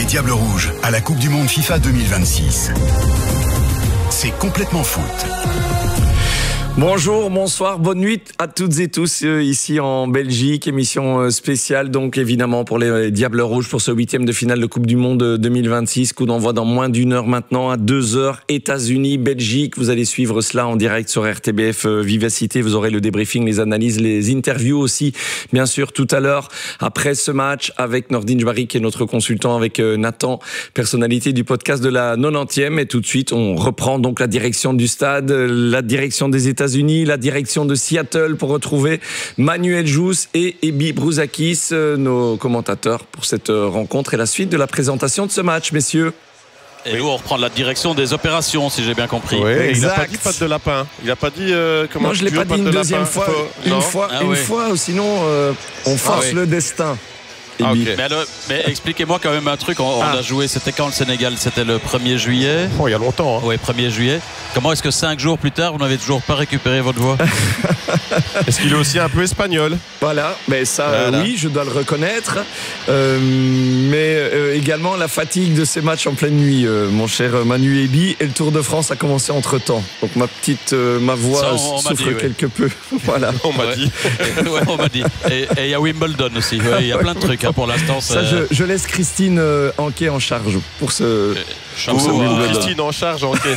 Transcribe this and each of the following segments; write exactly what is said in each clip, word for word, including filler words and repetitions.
Diables Rouges à la Coupe du Monde FIFA deux mille vingt-six. C'est complètement foot. Bonjour, bonsoir, bonne nuit à toutes et tous euh, ici en Belgique. Émission euh, spéciale donc évidemment pour les Diables Rouges pour ce huitième de finale de Coupe du Monde deux mille vingt-six. Coup d'envoi dans moins d'une heure maintenant à deux heures. États-Unis, Belgique. Vous allez suivre cela en direct sur R T B F euh, Vivacité. Vous aurez le débriefing, les analyses, les interviews aussi, bien sûr, tout à l'heure après ce match avec Nordine Jbari qui est notre consultant, avec euh, Nathan, personnalité du podcast de la quatre-vingtième. Et tout de suite, on reprend donc la direction du stade, la direction des États-Unis. États-Unis, la direction de Seattle pour retrouver Manuel Jousse et Ebi Brouzakis, nos commentateurs pour cette rencontre et la suite de la présentation de ce match, messieurs. Et nous, on reprend la direction des opérations, si j'ai bien compris. Oui, il n'a pas dit patte de lapin. Il n'a pas dit euh, comment. Non, je ne l'ai pas dit une deuxième fois. Faut... Une fois, ah, une oui. fois, sinon euh, on force ah, oui. le destin. Ah, okay. mais, alors, mais expliquez-moi quand même un truc. On, ah. on a joué, c'était quand le Sénégal? C'était le premier juillet. Oh, il y a longtemps. Hein. Oui, premier juillet. Comment est-ce que cinq jours plus tard, vous n'avez toujours pas récupéré votre voix? Est-ce qu'il est aussi un peu espagnol? Voilà, mais ça, voilà. Euh, oui, je dois le reconnaître. Euh, mais euh, également la fatigue de ces matchs en pleine nuit, euh, mon cher Manu Ebi. Et le Tour de France a commencé entre-temps. Donc ma petite, euh, ma voix ça, on, on souffre dit, quelque ouais. peu. Voilà. On m'a ouais. dit. ouais, on m'a dit. Et il y a Wimbledon aussi. Il ouais, y a plein de trucs. Hein, pour l'instant, ça, je, je laisse Christine euh, Anquet en charge pour ce. Chapeau, pour ce euh, Christine en charge, Anquet.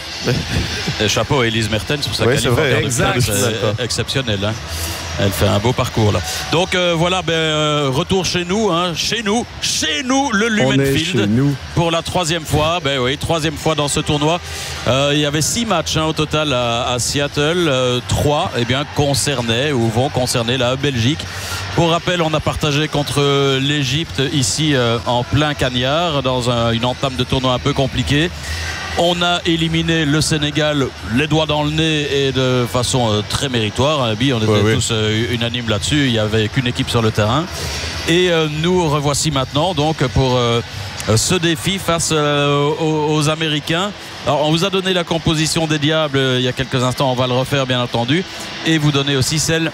Et chapeau à Elise Mertens pour sa oui, qualif c'est exceptionnelle. Hein. Elle fait un beau parcours là. Donc euh, voilà, ben, euh, retour chez nous, hein, chez nous, chez nous, le Lumen Field pour la troisième fois. Ben oui, troisième fois dans ce tournoi. Euh, il y avait six matchs hein, au total à, à Seattle. Euh, trois, eh bien, concernaient ou vont concerner la Belgique. Pour rappel, on a partagé contre l'Égypte ici euh, en plein cagnard dans un, une entame de tournoi un peu compliquée. On a éliminé le Sénégal les doigts dans le nez et de façon euh, très méritoire. On était ouais, tous euh, unanimes là-dessus. Il n'y avait qu'une équipe sur le terrain. Et euh, nous revoici maintenant donc pour euh, ce défi face euh, aux, aux Américains. Alors, on vous a donné la composition des Diables euh, il y a quelques instants. On va le refaire bien entendu. Et vous donner aussi celle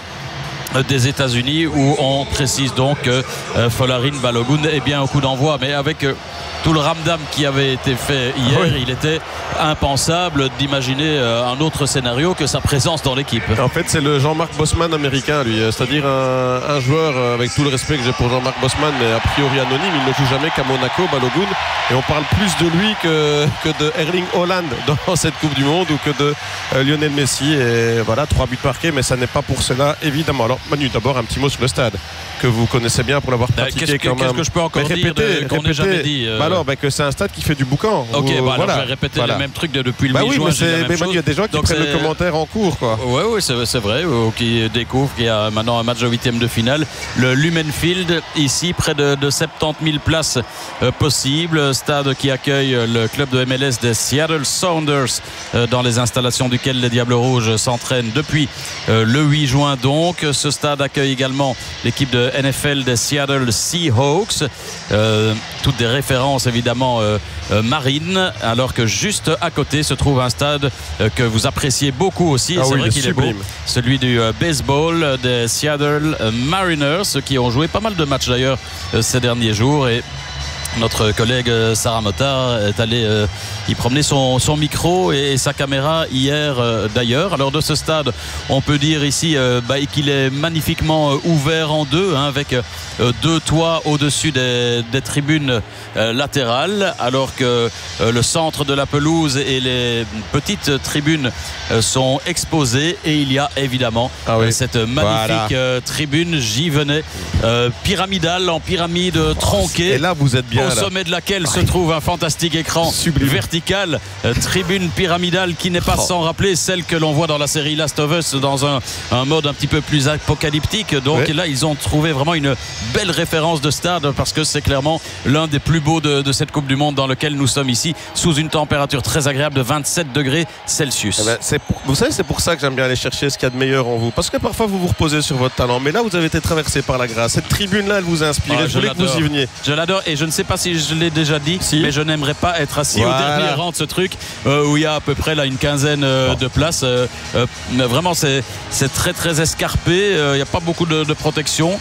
des États-Unis où on précise donc que euh, Folarin Balogun est bien au coup d'envoi, mais avec euh, tout le ramdam qui avait été fait hier, oui. il était impensable d'imaginer euh, un autre scénario que sa présence dans l'équipe. En fait, c'est le Jean-Marc Bosman américain, lui, c'est-à-dire un, un joueur, euh, avec tout le respect que j'ai pour Jean-Marc Bosman, mais a priori anonyme, il ne joue jamais qu'à Monaco, Balogun, et on parle plus de lui que, que de Erling Haaland dans cette Coupe du Monde ou que de euh, Lionel Messi. Et voilà, trois buts marqués, mais ça n'est pas pour cela, évidemment. Alors, Manu, d'abord un petit mot sur le stade que vous connaissez bien pour l'avoir pratiqué. Qu'est-ce que, quand même. Qu'est-ce que je peux encore mais dire répétez, de, qu'on n'ait jamais dit euh... bah alors, bah que c'est un stade qui fait du boucan. Ok, vous, bah voilà. alors je vais répéter voilà. les mêmes trucs de, depuis le bah huit oui, juin. Mais, c'est, mais Manu, il y a des gens qui Donc prennent c'est... le commentaire en cours, quoi. Oui, oui, c'est, c'est vrai, ou qui découvrent qu'il y a maintenant un match de huitième de finale. Le Lumen Field, ici, près de, de soixante-dix mille places euh, possibles. Stade qui accueille le club de M L S des Seattle Sounders, euh, dans les installations duquel les Diables Rouges s'entraînent depuis euh, le huit juin. Donc, ce stade accueille également l'équipe de N F L des Seattle Seahawks. Euh, toutes des références évidemment euh, euh, marines, alors que juste à côté se trouve un stade euh, que vous appréciez beaucoup aussi. Ah c'est oui, vrai qu'il sublime. est beau. Celui du euh, baseball des Seattle euh, Mariners, qui ont joué pas mal de matchs d'ailleurs euh, ces derniers jours. Et notre collègue Sarah Motard est allée euh, y promener son, son micro et sa caméra hier euh, d'ailleurs. Alors de ce stade, on peut dire ici euh, bah, qu'il est magnifiquement euh, ouvert en deux, hein, avec euh, deux toits au-dessus des, des tribunes euh, latérales, alors que euh, le centre de la pelouse et les petites tribunes euh, sont exposées. Et il y a évidemment ah oui. euh, cette magnifique voilà. euh, tribune, j'y venais, euh, pyramidale en pyramide tronquée. Et là, vous êtes bien. Au sommet de laquelle se trouve un fantastique écran Sublime. vertical, euh, tribune pyramidale qui n'est pas oh. sans rappeler celle que l'on voit dans la série Last of Us dans un, un mode un petit peu plus apocalyptique. Donc ouais. là, ils ont trouvé vraiment une belle référence de stade, parce que c'est clairement l'un des plus beaux de, de cette Coupe du Monde, dans lequel nous sommes ici sous une température très agréable de vingt-sept degrés Celsius. Eh ben, c'est pour, vous savez, c'est pour ça que j'aime bien aller chercher ce qu'il y a de meilleur en vous, parce que parfois vous vous reposez sur votre talent, mais là vous avez été traversé par la grâce. Cette tribune-là, elle vous inspire. Ah, je voulais que vous y veniez. Je l'adore, et je ne sais pas si je l'ai déjà dit, si. mais je n'aimerais pas être assis voilà. au dernier rang de ce truc euh, où il y a à peu près là une quinzaine euh, oh. de places. Euh, euh, vraiment, c'est, c'est très très escarpé. Il euh, n'y a pas beaucoup de, de protection.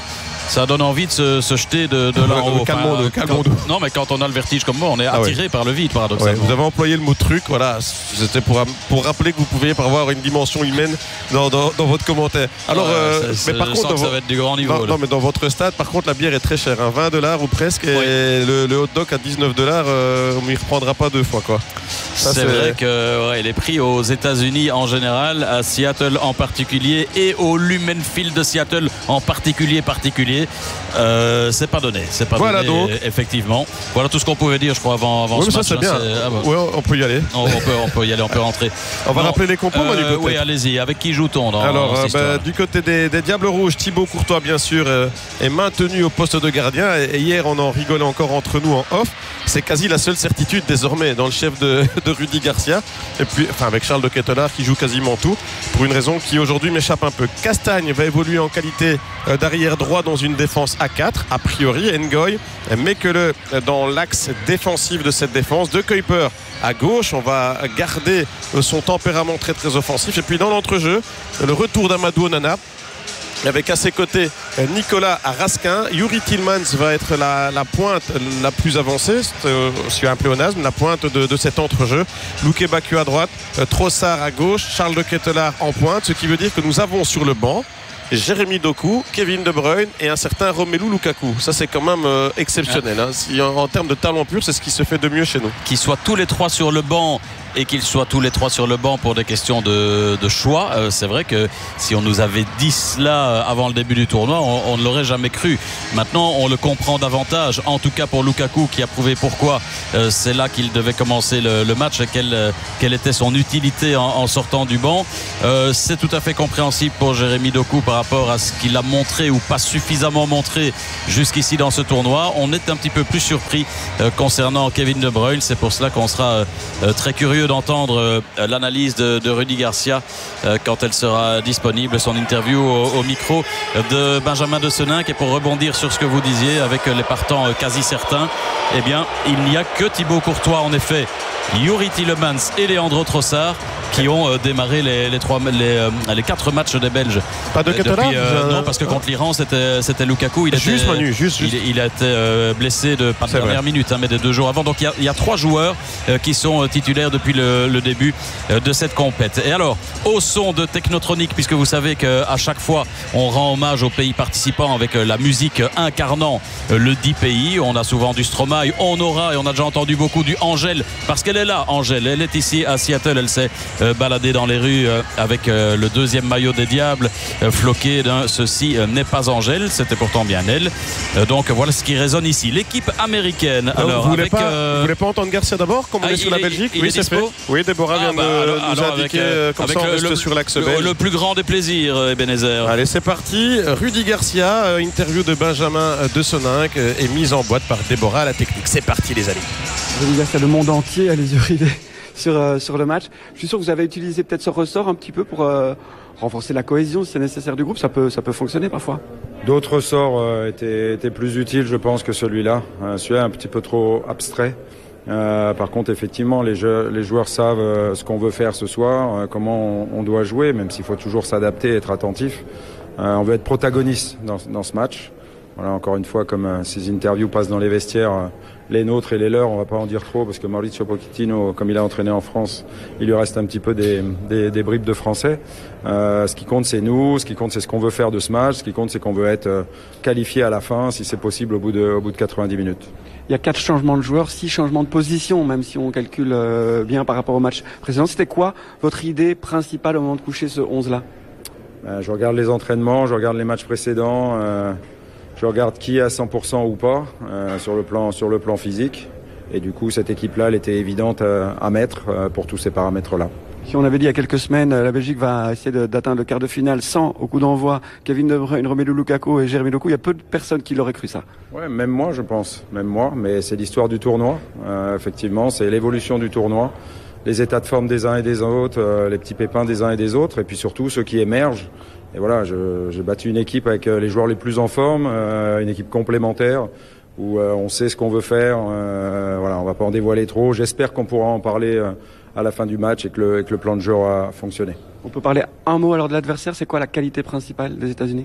ça donne envie de se, se jeter de, de là en haut. Calmons-nous, calmons-nous. Non, mais quand on a le vertige comme moi, on est attiré ah ouais. par le vide, paradoxalement. Ouais, vous avez employé le mot truc, voilà, c'était pour, pour rappeler que vous pouviez avoir une dimension humaine dans, dans, dans votre commentaire. Alors, ouais, euh, c'est, mais par contre, dans ça va être du grand niveau. Non, non, mais dans votre stade, par contre, la bière est très chère, hein, vingt dollars ou presque, et ouais. le, le hot dog à dix-neuf dollars, euh, on m'y reprendra pas deux fois, quoi. Ça, c'est, c'est vrai que ouais, les prix aux États-Unis en général, à Seattle en particulier, et au Lumen Field de Seattle en particulier, particulier, euh, c'est pas donné. C'est pas voilà donné, donc. Effectivement. Voilà tout ce qu'on pouvait dire, je crois, avant, avant oui, ce ça, match. C'est hein, bien. c'est... Ah, bah. Ouais, on peut y aller. On, on, peut, on peut y aller, on peut rentrer. On va non, rappeler les compos, euh, Manu, oui, allez-y. Avec qui joue-t-on dans, Alors, dans cette euh, bah, du côté des, des Diables Rouges, Thibaut Courtois, bien sûr, euh, est maintenu au poste de gardien. Et, et hier, on en rigolait encore entre nous en off. C'est quasi la seule certitude désormais dans le chef de, de Rudy Garcia. Et puis, enfin, avec Charles de Ketelaar qui joue quasiment tout, pour une raison qui aujourd'hui m'échappe un peu. Castagne va évoluer en qualité euh, d'arrière droit dans une défense à quatre, a priori. Ngoy, mais que le dans l'axe défensif de cette défense. De Kuiper à gauche, on va garder son tempérament très très offensif. Et puis dans l'entrejeu, le retour d'Amadou Onana, avec à ses côtés Nicolas Raskin. Yuri Tillmans va être la, la pointe la plus avancée, c'est euh, un pléonasme, la pointe de, de cet entrejeu. Luke Baku à droite, euh, Trossard à gauche, Charles de Ketelaar en pointe, ce qui veut dire que nous avons sur le banc Jérémy Doku, Kevin De Bruyne et un certain Romelu Lukaku. Ça, c'est quand même euh, exceptionnel. Hein. Si, en, en termes de talent pur, c'est ce qui se fait de mieux chez nous. Qu'ils soient tous les trois sur le banc et qu'ils soient tous les trois sur le banc pour des questions de, de choix, euh, c'est vrai que si on nous avait dit cela avant le début du tournoi, on, on ne l'aurait jamais cru. Maintenant, on le comprend davantage, en tout cas pour Lukaku, qui a prouvé pourquoi euh, c'est là qu'il devait commencer le, le match et quelle, euh, quelle était son utilité en, en sortant du banc. Euh, c'est tout à fait compréhensible pour Jérémy Doku par rapport à ce qu'il a montré ou pas suffisamment montré jusqu'ici dans ce tournoi. On est un petit peu plus surpris euh, concernant Kevin De Bruyne. C'est pour cela qu'on sera euh, très curieux d'entendre euh, l'analyse de, de Rudy Garcia euh, quand elle sera disponible, son interview au, au micro de Benjamin De Seninck. Et pour rebondir sur ce que vous disiez avec les partants euh, quasi certains, eh bien il n'y a que Thibaut Courtois en effet, Yuri Tillmans et Leandro Trossard qui ont euh, démarré les, les, trois, les, euh, les quatre matchs des Belges. Pas de Ketelaar euh, Non, parce que contre l'Iran c'était, c'était Lukaku. Il juste était, Manu, juste, juste. Il, il a été euh, blessé de pas de dernière minute hein, mais de deux jours avant. Donc il y a, il y a trois joueurs euh, qui sont euh, titulaires depuis le, le début euh, de cette compète. Et alors au son de Technotronic, puisque vous savez qu'à chaque fois on rend hommage aux pays participants avec euh, la musique incarnant euh, le dit pays. On a souvent du Stromae, on aura et on a déjà entendu beaucoup du Angèle, parce qu'elle est là, Angèle, elle est ici à Seattle, elle s'est euh, baladée dans les rues euh, avec euh, le deuxième maillot des Diables euh, floqué d'un ceci euh, n'est pas Angèle, c'était pourtant bien elle. Euh, donc voilà ce qui résonne ici. L'équipe américaine. Alors, alors vous voulez avec, pas, euh... vous voulez pas entendre Garcia d'abord, comme on ah, est sur la Belgique? Il, il oui, est c'est dispo. fait. Oui, Déborah vient ah, bah, de alors, nous alors indiquer avec, euh, comme avec ça on le, reste le, sur l'axe le, belge. le plus grand des plaisirs, Ebenezer. Allez, c'est parti. Rudy Garcia, euh, interview de Benjamin De Seninck euh, est mise en boîte par Déborah à la technique. C'est parti les amis. Rudy Garcia, le monde entier a les yeux rivés sur, euh, sur le match. Je suis sûr que vous avez utilisé peut-être ce ressort un petit peu pour euh, renforcer la cohésion si c'est nécessaire du groupe. Ça peut, ça peut fonctionner parfois. D'autres ressorts euh, étaient, étaient plus utiles, je pense, que celui-là. Euh, celui-là est un petit peu trop abstrait. Euh, par contre, effectivement, les, jeux, les joueurs savent euh, ce qu'on veut faire ce soir, euh, comment on, on doit jouer, même s'il faut toujours s'adapter et être attentif. Euh, on veut être protagoniste dans, dans ce match. Voilà, encore une fois, comme euh, ces interviews passent dans les vestiaires, euh, les nôtres et les leurs, on va pas en dire trop, parce que Maurizio Pochettino, comme il a entraîné en France, il lui reste un petit peu des, des, des bribes de français. Euh, ce qui compte, c'est nous, ce qui compte, c'est ce qu'on veut faire de ce match, ce qui compte, c'est qu'on veut être euh, qualifié à la fin, si c'est possible, au bout de, au bout de quatre-vingt-dix minutes. Il y a quatre changements de joueurs, six changements de position, même si on calcule euh, bien par rapport au match précédent. C'était quoi votre idée principale au moment de coucher ce onze-là? euh, Je regarde les entraînements, je regarde les matchs précédents, euh, je regarde qui est à cent pour cent ou pas euh, sur le plan, sur le plan physique. Et du coup, cette équipe-là, elle était évidente à, à mettre euh, pour tous ces paramètres-là. Si on avait dit il y a quelques semaines, la Belgique va essayer de, d'atteindre le quart de finale sans, au coup d'envoi, Kevin De Bruyne, Romelu Lukaku et Jérémy Doku, il y a peu de personnes qui l'auraient cru ça. Ouais, même moi, je pense. Même moi, mais c'est l'histoire du tournoi. Euh, effectivement, c'est l'évolution du tournoi. Les états de forme des uns et des autres, euh, les petits pépins des uns et des autres, et puis surtout ceux qui émergent. Et voilà, je, j'ai battu une équipe avec les joueurs les plus en forme, euh, une équipe complémentaire, où euh, on sait ce qu'on veut faire. Euh, voilà, on va pas en dévoiler trop. J'espère qu'on pourra en parler euh, à la fin du match et que le, et que le plan de jeu aura fonctionné. On peut parler un mot alors de l'adversaire. C'est quoi la qualité principale des États-Unis?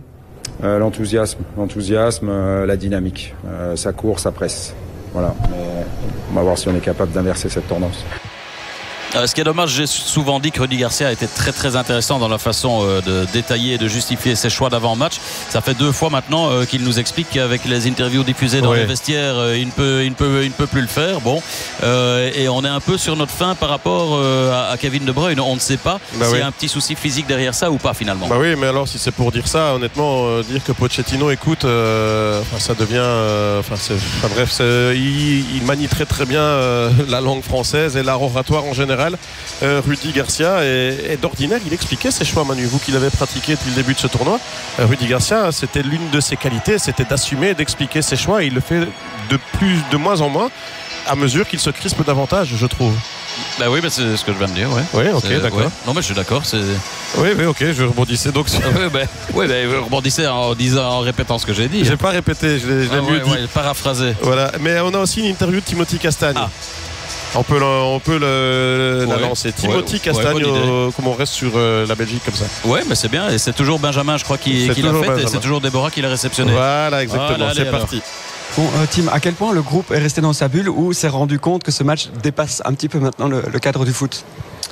euh, l'enthousiasme, l'enthousiasme, euh, la dynamique. Euh, ça court, ça presse. Voilà. Mais on va voir si on est capable d'inverser cette tendance. Euh, ce qui est dommage, j'ai souvent dit que Rudy Garcia a été très très intéressant dans la façon euh, de détailler et de justifier ses choix d'avant-match. Ça fait deux fois maintenant euh, qu'il nous explique qu'avec les interviews diffusées dans ouais. les vestiaires, euh, il ne peut, il ne peut, il ne peut plus le faire. Bon, euh, et on est un peu sur notre fin par rapport euh, à, à Kevin De Bruyne. On ne sait pas bah s'il oui. y a un petit souci physique derrière ça ou pas finalement. Bah oui, mais alors si c'est pour dire ça, honnêtement, euh, dire que Pochettino écoute, euh, ça devient, euh, enfin, c'est, enfin bref, c'est, il, il manie très très bien euh, la langue française et l'art oratoire en général. Euh, Rudy Garcia et, et d'ordinaire il expliquait ses choix. Manu, vous qui l'avez pratiqué depuis le début de ce tournoi, euh, Rudy Garcia, c'était l'une de ses qualités, c'était d'assumer, d'expliquer ses choix, et il le fait de plus, de moins en moins à mesure qu'il se crispe davantage, je trouve. Bah oui, bah c'est ce que je viens de dire, ouais. Oui, ok, c'est, d'accord. Ouais. Non, mais je suis d'accord. C'est... Oui, oui, ok, je rebondissais donc. Sur... oui, bah, oui, bah, je rebondissais en disant, en répétant ce que j'ai dit. J'ai pas répété, je l'ai, je l'ai ah, mieux ouais, dit. Ouais, paraphrasé. Voilà, mais on a aussi une interview de Timothy Castagne. Ah. On peut, le, on peut le, ouais, la lancer. Timothy ouais, Castagne, ouais, euh, comme on reste sur euh, la Belgique comme ça. Ouais, mais c'est bien. Et c'est toujours Benjamin, je crois, qui, qui l'a fait. Benjamin. Et c'est toujours Déborah qui l'a réceptionné. Voilà, exactement. Voilà, c'est allez, parti. Bon, euh, Tim, à quel point le groupe est resté dans sa bulle ou s'est rendu compte que ce match dépasse un petit peu maintenant le, le cadre du foot?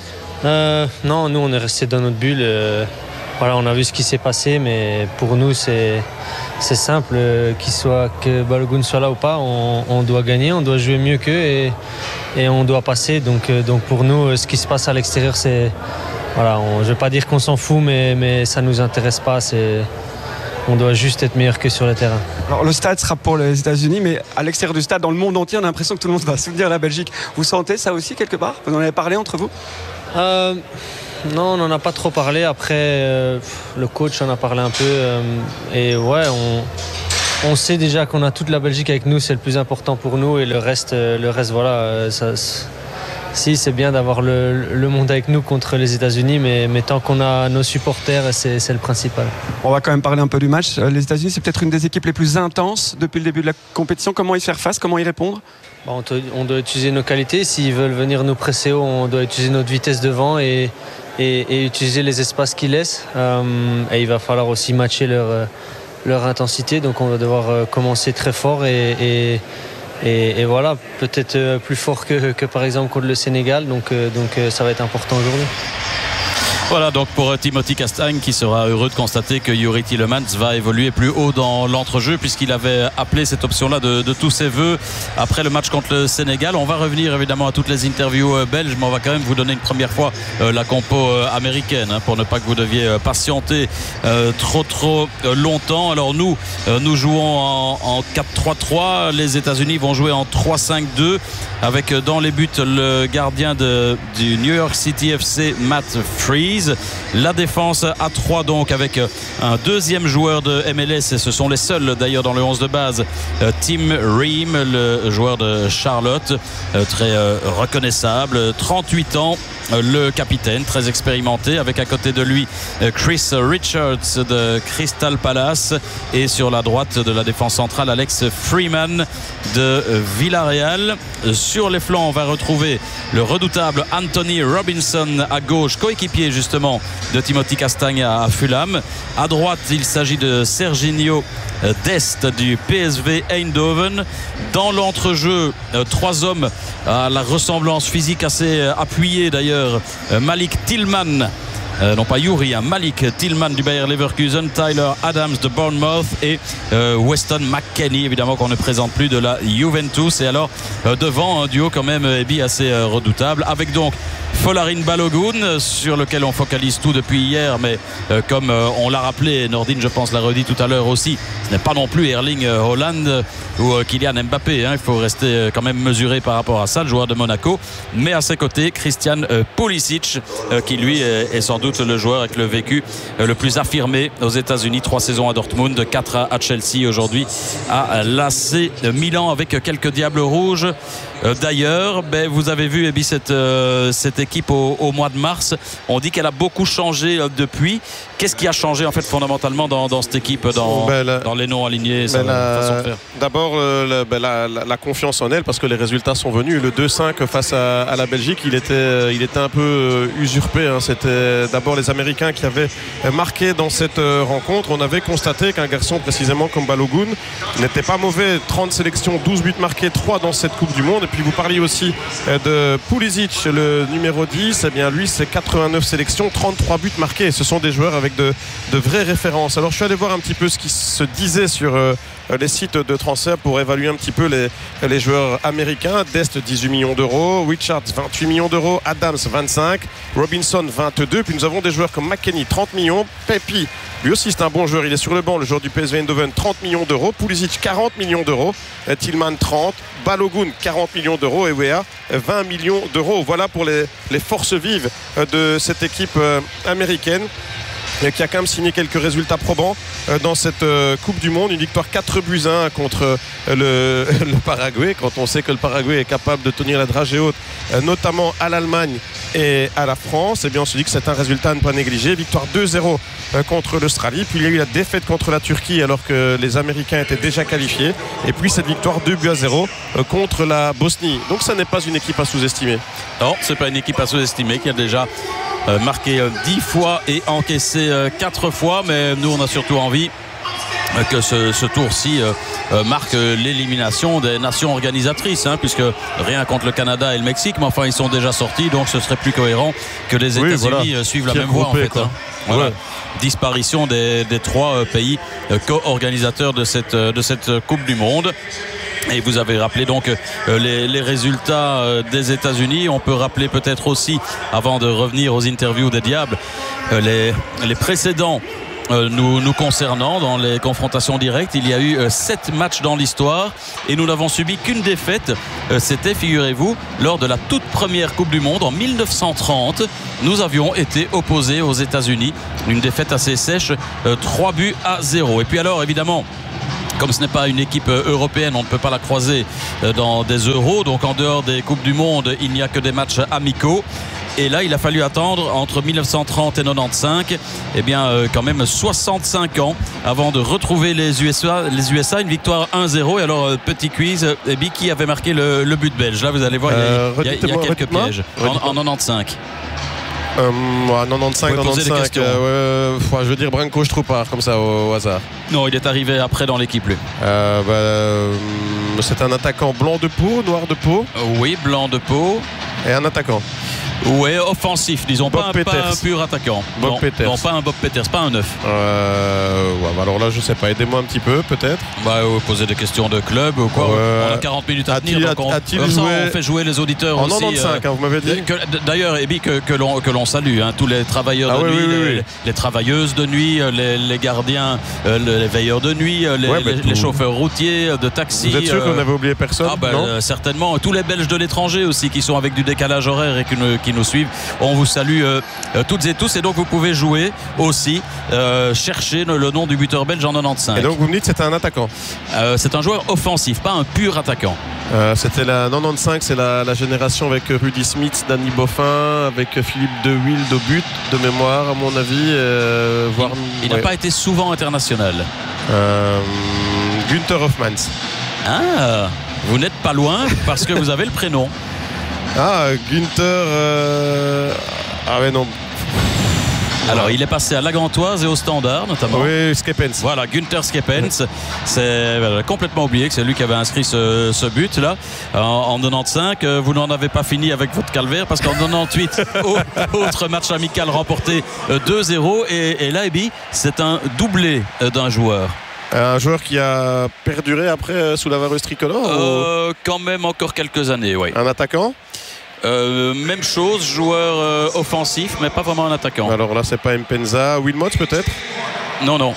euh, Non, nous, on est resté dans notre bulle. Euh, voilà, on a vu ce qui s'est passé, mais pour nous, c'est... C'est simple, euh, qu'il soit, que Balogun soit là ou pas, on, on doit gagner, on doit jouer mieux qu'eux et, et on doit passer. Donc, euh, donc pour nous, ce qui se passe à l'extérieur, c'est, voilà, on, je ne vais pas dire qu'on s'en fout, mais, mais ça ne nous intéresse pas. C'est, on doit juste être meilleur que sur le terrain. Alors, le stade sera pour les États-Unis, mais à l'extérieur du stade, dans le monde entier, on a l'impression que tout le monde va soutenir la Belgique. Vous sentez ça aussi quelque part? Vous en avez parlé entre vous? euh, Non, on n'en a pas trop parlé. Après, euh, le coach en a parlé un peu. Euh, et ouais, on, on sait déjà qu'on a toute la Belgique avec nous. C'est le plus important pour nous. Et le reste, euh, le reste voilà. Euh, ça, si, c'est bien d'avoir le, le monde avec nous contre les États-Unis. Mais, mais tant qu'on a nos supporters, c'est, c'est le principal. On va quand même parler un peu du match. Les États-Unis, c'est peut-être une des équipes les plus intenses depuis le début de la compétition. Comment y faire face? Comment y répondre? Bon, on doit utiliser nos qualités. S'ils veulent venir nous presser haut, on doit utiliser notre vitesse devant et Et, et utiliser les espaces qu'ils laissent. Euh, et il va falloir aussi matcher leur, leur intensité. Donc on va devoir commencer très fort et, et, et, et voilà, peut-être plus fort que, que par exemple contre le Sénégal. Donc, donc ça va être important aujourd'hui. Voilà donc pour Timothy Castagne qui sera heureux de constater que Youri Tielemans va évoluer plus haut dans l'entrejeu puisqu'il avait appelé cette option-là de, de tous ses voeux après le match contre le Sénégal. On va revenir évidemment à toutes les interviews belges, mais on va quand même vous donner une première fois euh, la compo euh, américaine hein, pour ne pas que vous deviez euh, patienter euh, trop trop euh, longtemps. Alors nous, euh, nous jouons en, en quatre trois trois, les États-Unis vont jouer en trois cinq deux avec euh, dans les buts le gardien de, du New York City F C, Matt Freese. La défense à trois donc avec un deuxième joueur de M L S et ce sont les seuls d'ailleurs dans le onze de base, Tim Ream, le joueur de Charlotte, très reconnaissable, trente-huit ans, le capitaine très expérimenté avec à côté de lui Chris Richards de Crystal Palace et sur la droite de la défense centrale Alex Freeman de Villarreal. Sur les flancs on va retrouver le redoutable Anthony Robinson à gauche, coéquipier justement de Timothy Castagne à Fulham. À droite il s'agit de Serginho Dest du P S V Eindhoven. Dans l'entrejeu, trois hommes à la ressemblance physique assez appuyée d'ailleurs, Malik Tillman Euh, non pas Youri, hein, Malik Tillman du Bayer Leverkusen, Tyler Adams de Bournemouth et euh, Weston McKennie évidemment qu'on ne présente plus de la Juventus. Et alors euh, devant un duo quand même Ebi assez euh, redoutable avec donc Folarin Balogun sur lequel on focalise tout depuis hier, mais euh, comme euh, on l'a rappelé, Nordine je pense l'a redit tout à l'heure aussi, ce n'est pas non plus Erling Haaland ou euh, Kylian Mbappé hein. Il faut rester euh, quand même mesuré par rapport à ça, le joueur de Monaco, mais à ses côtés Christian euh, Pulisic euh, qui lui est, est sans doute le joueur avec le vécu euh, le plus affirmé aux États-Unis, trois saisons à Dortmund, quatre à Chelsea, aujourd'hui à l'A C Milan avec quelques diables rouges. Euh, d'ailleurs, ben, vous avez vu eh bien, cette, euh, cette équipe équipe au, au mois de mars. On dit qu'elle a beaucoup changé euh, depuis. Qu'est-ce qui a changé en fait fondamentalement dans, dans cette équipe, dans, ben, la, dans les noms alignés, sa la, façon de faire? D'abord euh, ben, la, la, la confiance en elle, parce que les résultats sont venus. Le deux cinq face à, à la Belgique, il était, il était un peu usurpé. Hein. C'était d'abord les Américains qui avaient marqué dans cette rencontre. On avait constaté qu'un garçon précisément comme Balogun n'était pas mauvais. trente sélections, douze buts marqués, trois dans cette Coupe du Monde. Et puis vous parliez aussi de Pulisic, le numéro dix. Eh bien lui, c'est quatre-vingt-neuf sélections, trente-trois buts marqués. Et ce sont des joueurs avec de, de vraies références. Alors je suis allé voir un petit peu ce qui se disait sur euh, les sites de transfert pour évaluer un petit peu les, les joueurs américains. Dest, dix-huit millions d'euros. Richards, vingt-huit millions d'euros. Adams, vingt-cinq. Robinson, vingt-deux. Puis nous avons des joueurs comme McKennie, trente millions. Pepi, lui aussi c'est un bon joueur, il est sur le banc, le joueur du P S V Eindhoven, trente millions d'euros. Pulisic, quarante millions d'euros. Tillman, trente. Balogun, quarante millions d'euros. Et Weah, vingt millions d'euros. Voilà pour les, les forces vives de cette équipe euh, américaine, qui a quand même signé quelques résultats probants dans cette Coupe du Monde. Une victoire quatre buts à un contre le, le Paraguay, quand on sait que le Paraguay est capable de tenir la dragée haute, notamment à l'Allemagne et à la France. Et bien on se dit que c'est un résultat à ne pas négliger. Victoire deux zéro contre l'Australie, puis il y a eu la défaite contre la Turquie alors que les Américains étaient déjà qualifiés, et puis cette victoire deux buts à zéro contre la Bosnie. Donc ça n'est pas une équipe à sous-estimer. Non, c'est pas une équipe à sous-estimer, qui a déjà Euh, marqué euh, dix fois et encaissé euh, quatre fois, mais nous on a surtout envie euh, que ce, ce tour-ci euh, euh, marque euh, l'élimination des nations organisatrices, hein, puisque rien contre le Canada et le Mexique, mais enfin ils sont déjà sortis, donc ce serait plus cohérent que les oui, États-Unis voilà. euh, suivent la Pierre même voie en fait. Quoi. Hein. Voilà. Ouais. Disparition des, des trois euh, pays euh, co-organisateurs de cette, euh, de cette Coupe du Monde. Et vous avez rappelé donc euh, les, les résultats euh, des États-Unis. On peut rappeler peut-être aussi, avant de revenir aux interviews des Diables, euh, les, les précédents euh, nous, nous concernant dans les confrontations directes. Il y a eu euh, sept matchs dans l'histoire et nous n'avons subi qu'une défaite. Euh, C'était, figurez-vous, lors de la toute première Coupe du Monde en mille neuf cent trente. Nous avions été opposés aux États-Unis. Une défaite assez sèche, euh, trois buts à zéro. Et puis alors, évidemment, comme ce n'est pas une équipe européenne, on ne peut pas la croiser dans des euros. Donc en dehors des Coupes du Monde, il n'y a que des matchs amicaux. Et là, il a fallu attendre entre mille neuf cent trente et quatre-vingt-quinze, eh bien, euh, quand même soixante-cinq ans avant de retrouver les U S A. Les U S A, une victoire un zéro. Et alors, euh, petit quiz, eh bien, qui avait marqué le, le but belge? Là, vous allez voir, euh, il y a, il y a, il y a quelques pièges. En, en quatre-vingt-quinze. Euh, ouais, quatre-vingt-quinze, quatre-vingt-quinze, euh, ouais, je veux dire Branko Stroupar, comme ça au, au hasard. Non, il est arrivé après dans l'équipe, lui. Euh, bah, euh, c'est un attaquant blanc de peau, noir de peau. Euh, oui, blanc de peau. Et un attaquant. Oui, offensif, disons, pas un, pas un pur attaquant. Bob non, Peters. non, pas un Bob Peters, pas un neuf. Euh, ouais, bah alors là, je sais pas, aidez-moi un petit peu, peut-être. Bah, euh, poser des questions de club ou quoi. Euh, on a quarante minutes à tenir, donc on, comme ça, on fait jouer les auditeurs en aussi. En quatre-vingt-quinze, euh, hein, vous m'avez dit. D'ailleurs, Ebi, que, que l'on que l'on salue, hein, tous les travailleurs ah, de oui, nuit, oui, les, oui, oui. les travailleuses de nuit, les, les gardiens, euh, les veilleurs de nuit, les, ouais, bah, les, les chauffeurs routiers de taxi. Vous êtes sûr euh, qu'on n'avait oublié personne? Ah bah, non euh, certainement. Tous les Belges de l'étranger aussi qui sont avec du décalage horaire et qui nous, qui nous suivent. On vous salue euh, euh, toutes et tous, et donc vous pouvez jouer aussi, euh, chercher le, le nom du buteur belge en quatre-vingt-quinze. Et donc vous me dites que c'est un attaquant? euh, C'est un joueur offensif, pas un pur attaquant. Euh, C'était la quatre-vingt-quinze, c'est la, la génération avec Rudy Smith, Danny Boffin, avec Philippe De Wilde au but de mémoire, à mon avis. Euh, voire, il n'a ouais. pas été souvent international. Euh, Günther Hoffmanns. Ah, vous n'êtes pas loin parce que vous avez le prénom. Ah, Günther. Euh... Ah, ouais, non. Alors, il est passé à la Gantoise et au Standard, notamment. Oui, Skepens. Voilà, Günther Skepens. C'est voilà, complètement oublié que c'est lui qui avait inscrit ce, ce but-là en, en quatre-vingt-quinze. Vous n'en avez pas fini avec votre calvaire parce qu'en quatre-vingt-huit, autre match amical remporté deux zéro. Et, et là, Ebi, c'est un doublé d'un joueur. Un joueur qui a perduré après sous la vareuse tricolore euh, ou... Quand même encore quelques années, oui. Un attaquant? Euh, même chose, joueur euh, offensif, mais pas vraiment un attaquant. Alors là, c'est pas Mpenza, Wilmot peut-être? Non, non.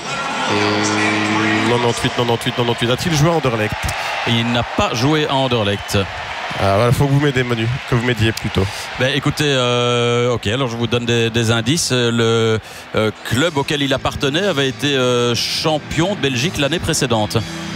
Hum, quatre-vingt-dix-huit, quatre-vingt-dix-huit, quatre-vingt-dix-huit. A-t-il joué à Anderlecht? Il n'a pas joué à Anderlecht. Ah, voilà, faut que vous m'aidiez, Manu, que vous m'aidiez plutôt. Ben, écoutez, euh, ok, alors je vous donne des, des indices. Le euh, club auquel il appartenait avait été euh, champion de Belgique l'année précédente.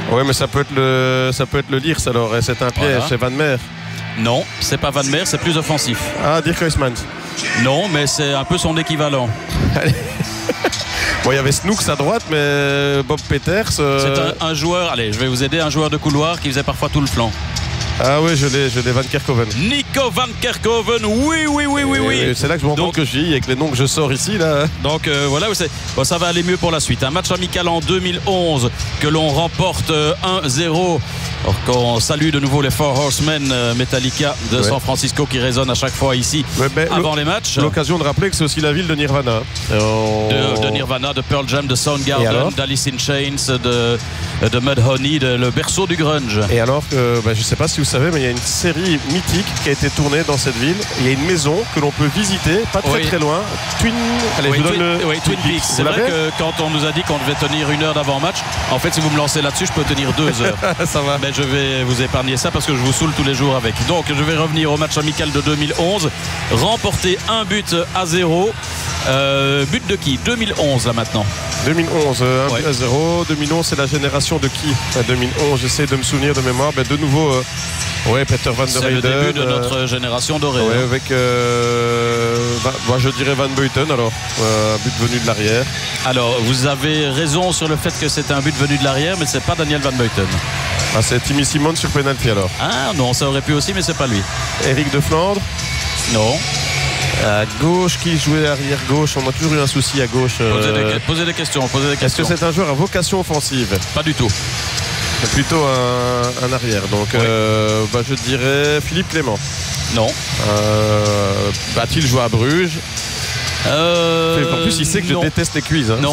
Oui, mais ça peut être le, ça peut être le Liers alors. Et c'est un piège, voilà. C'est Van Meer. Non, c'est pas Van Meer, c'est plus offensif. Ah, Dirk Huismans. Non, mais c'est un peu son équivalent. Bon, il y avait Snooks à droite, mais Bob Peters. Euh... C'est un, un joueur, allez, je vais vous aider, un joueur de couloir qui faisait parfois tout le flanc. Ah oui, je l'ai, je l'ai, Van Kerkhoven. Nico Van Kerkhoven, oui, oui, oui, oui, oui. Et c'est là que je me rends compte que je vis avec les noms que je sors ici, là. Donc euh, voilà, bon, ça va aller mieux pour la suite. Un match amical en deux mille onze que l'on remporte euh, un zéro. Alors qu'on salue de nouveau les Four Horsemen euh, Metallica de ouais. San Francisco qui résonnent à chaque fois ici ouais, avant les matchs. L'occasion de rappeler que c'est aussi la ville de Nirvana. On... De, de Nirvana, de Pearl Jam, de Soundgarden, d'Alice in Chains, de, de Mudhoney, de, le berceau du grunge. Et alors que, bah, je ne sais pas si vous savez, mais il y a une série mythique qui a été tournée dans cette ville. Il y a une maison que l'on peut visiter, pas très oui. très loin. Twin, Allez, oui, je vous Twin, donne le... oui, Twin Peaks. C'est vrai que quand on nous a dit qu'on devait tenir une heure d'avant-match, en fait, si vous me lancez là-dessus, je peux tenir deux heures. Ça va. Mais je vais vous épargner ça parce que je vous saoule tous les jours avec. Donc, je vais revenir au match amical de deux mille onze. Remporter un but à zéro. Euh, but de qui? deux mille onze là maintenant. deux mille onze, un ouais. but à zéro. deux mille onze, c'est la génération de qui? deux mille onze, j'essaie de me souvenir de mémoire. Ben, de nouveau, euh, ouais, Peter Van der Weyden. C'est le début de notre euh, génération dorée. Ouais, hein. avec, euh, bah, moi je dirais Van Buiten alors, euh, un but venu de l'arrière. Alors, vous avez raison sur le fait que c'est un but venu de l'arrière, mais c'est pas Daniel Van Buiten. Ah, c'est Timmy Simon sur penalty alors. Ah non, ça aurait pu aussi, mais c'est pas lui. Eric de Flandre? Non. À gauche, qui jouait arrière gauche? On a toujours eu un souci à gauche. Euh... Posez, des, posez des questions. Posez des questions. Est-ce que c'est un joueur à vocation offensive? Pas du tout. C'est plutôt un, un arrière. Donc, oui. euh, bah, je dirais Philippe Clément. Non. Euh, a-t-il joué à Bruges? Euh, en plus, il sait que non. je déteste les quiz. Hein, non.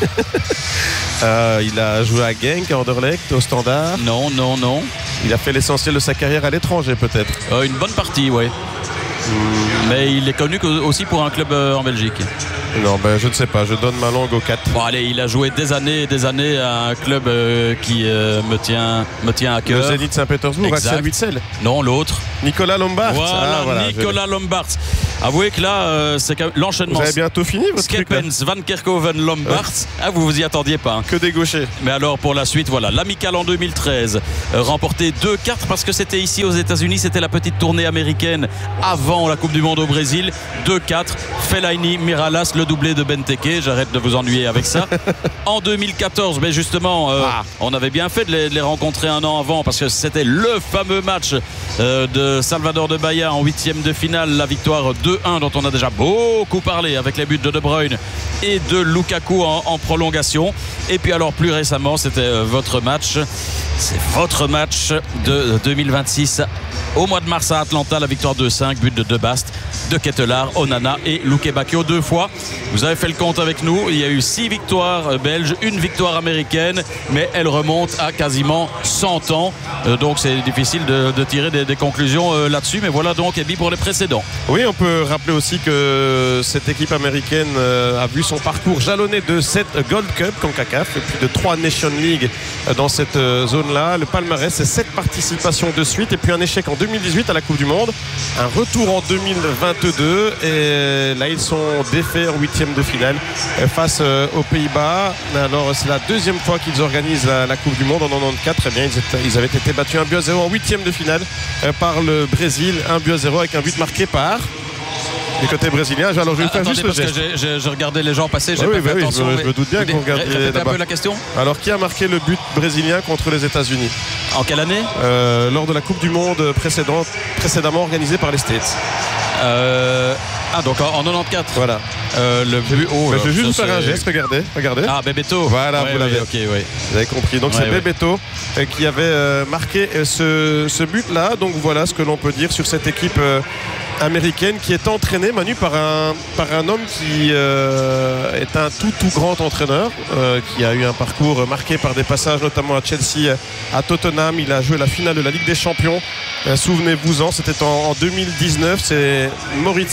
euh, il a joué à Genk, à Anderlecht, au Standard. Non, non, non. Il a fait l'essentiel de sa carrière à l'étranger, peut-être. Euh, une bonne partie, oui. Mmh. Mais il est connu aussi pour un club en Belgique. Non, ben je ne sais pas, je donne ma langue aux quatre. Bon, allez, il a joué des années et des années à un club euh, qui euh, me, tient, me tient à cœur. Le Zénith Saint-Pétersbourg, Axel Witsel. Non, l'autre. Nicolas Lombards. Voilà, ah, voilà Nicolas je... Lombards. Avouez que là, euh, c'est l'enchaînement. Vous avez bientôt fini votre Skepens, Van Kerkhoven, Lombards. Euh. Ah, vous vous y attendiez pas. Hein. Que des gauchers. Mais alors, pour la suite, voilà. L'amical en deux mille treize, euh, remporté deux quatre parce que c'était ici aux États-Unis. C'était la petite tournée américaine avant la Coupe du Monde au Brésil. deux quatre. Fellaini, Miralas, le doublé de Benteke. J'arrête de vous ennuyer avec ça. En deux mille quatorze, mais justement, euh, ah. on avait bien fait de les, de les rencontrer un an avant parce que c'était le fameux match euh, de Salvador de Bahia en huitième de finale. La victoire deux un dont on a déjà beaucoup parlé avec les buts de De Bruyne et de Lukaku en, en prolongation. Et puis alors plus récemment, c'était euh, votre match. C'est votre match de deux mille vingt-six au mois de mars à Atlanta, la victoire deux cinq, but de De Bast, de Ketelaar, Onana et Luke Bacchio deux fois. Vous avez fait le compte avec nous, il y a eu six victoires belges, une victoire américaine, mais elle remonte à quasiment cent ans. Euh, donc c'est difficile de, de tirer des, des conclusions euh, là-dessus, mais voilà donc Ebi pour les précédents. Oui, on peut rappeler aussi que cette équipe américaine euh, a vu son parcours jalonné de sept Gold Cup CONCACAF et puis de trois Nation League euh, dans cette euh, zone-là. Le palmarès, c'est sept participations de suite et puis un échec en deux mille dix-huit à la Coupe du Monde, un retour en deux mille vingt-deux et là ils sont défaits en huitième de finale face aux Pays-Bas. Alors c'est la deuxième fois qu'ils organisent la, la Coupe du Monde en quatre-vingt-quatorze. Eh bien, ils, étaient, ils avaient été battus un but à zéro en huitième de finale par le Brésil, un but à zéro avec un but marqué par du côté brésilien. Alors je vais ah, faire juste le geste. J'ai, j'ai regardé les gens passer, j'ai oui, pas oui, fait oui, attention. Je, je me doute bien qu'on regarde un peu la question. Alors qui a marqué le but brésilien contre les États-Unis? En quelle année? euh, Lors de la Coupe du Monde précédente, précédemment organisée par les States. Euh, ah donc en, en quatre-vingt-quatorze. Voilà. Euh, le but. Oh, bah, je vais juste faire un geste. Regardez, regardez. Ah Bebeto. Voilà, ouais, vous l'avez. Oui, okay, oui. Vous avez compris. Donc ouais, c'est ouais. Bebeto euh, qui avait euh, marqué euh, ce, ce but-là. Donc voilà ce que l'on peut dire sur cette équipe euh, américaine qui est entraînée, Manu, par un par un homme qui euh, est un tout tout grand entraîneur, euh, qui a eu un parcours marqué par des passages notamment à Chelsea, à Tottenham. Il a joué la finale de la Ligue des Champions. Euh, souvenez-vous-en, c'était en, en deux mille dix-neuf. C'est Maurizio Pochettino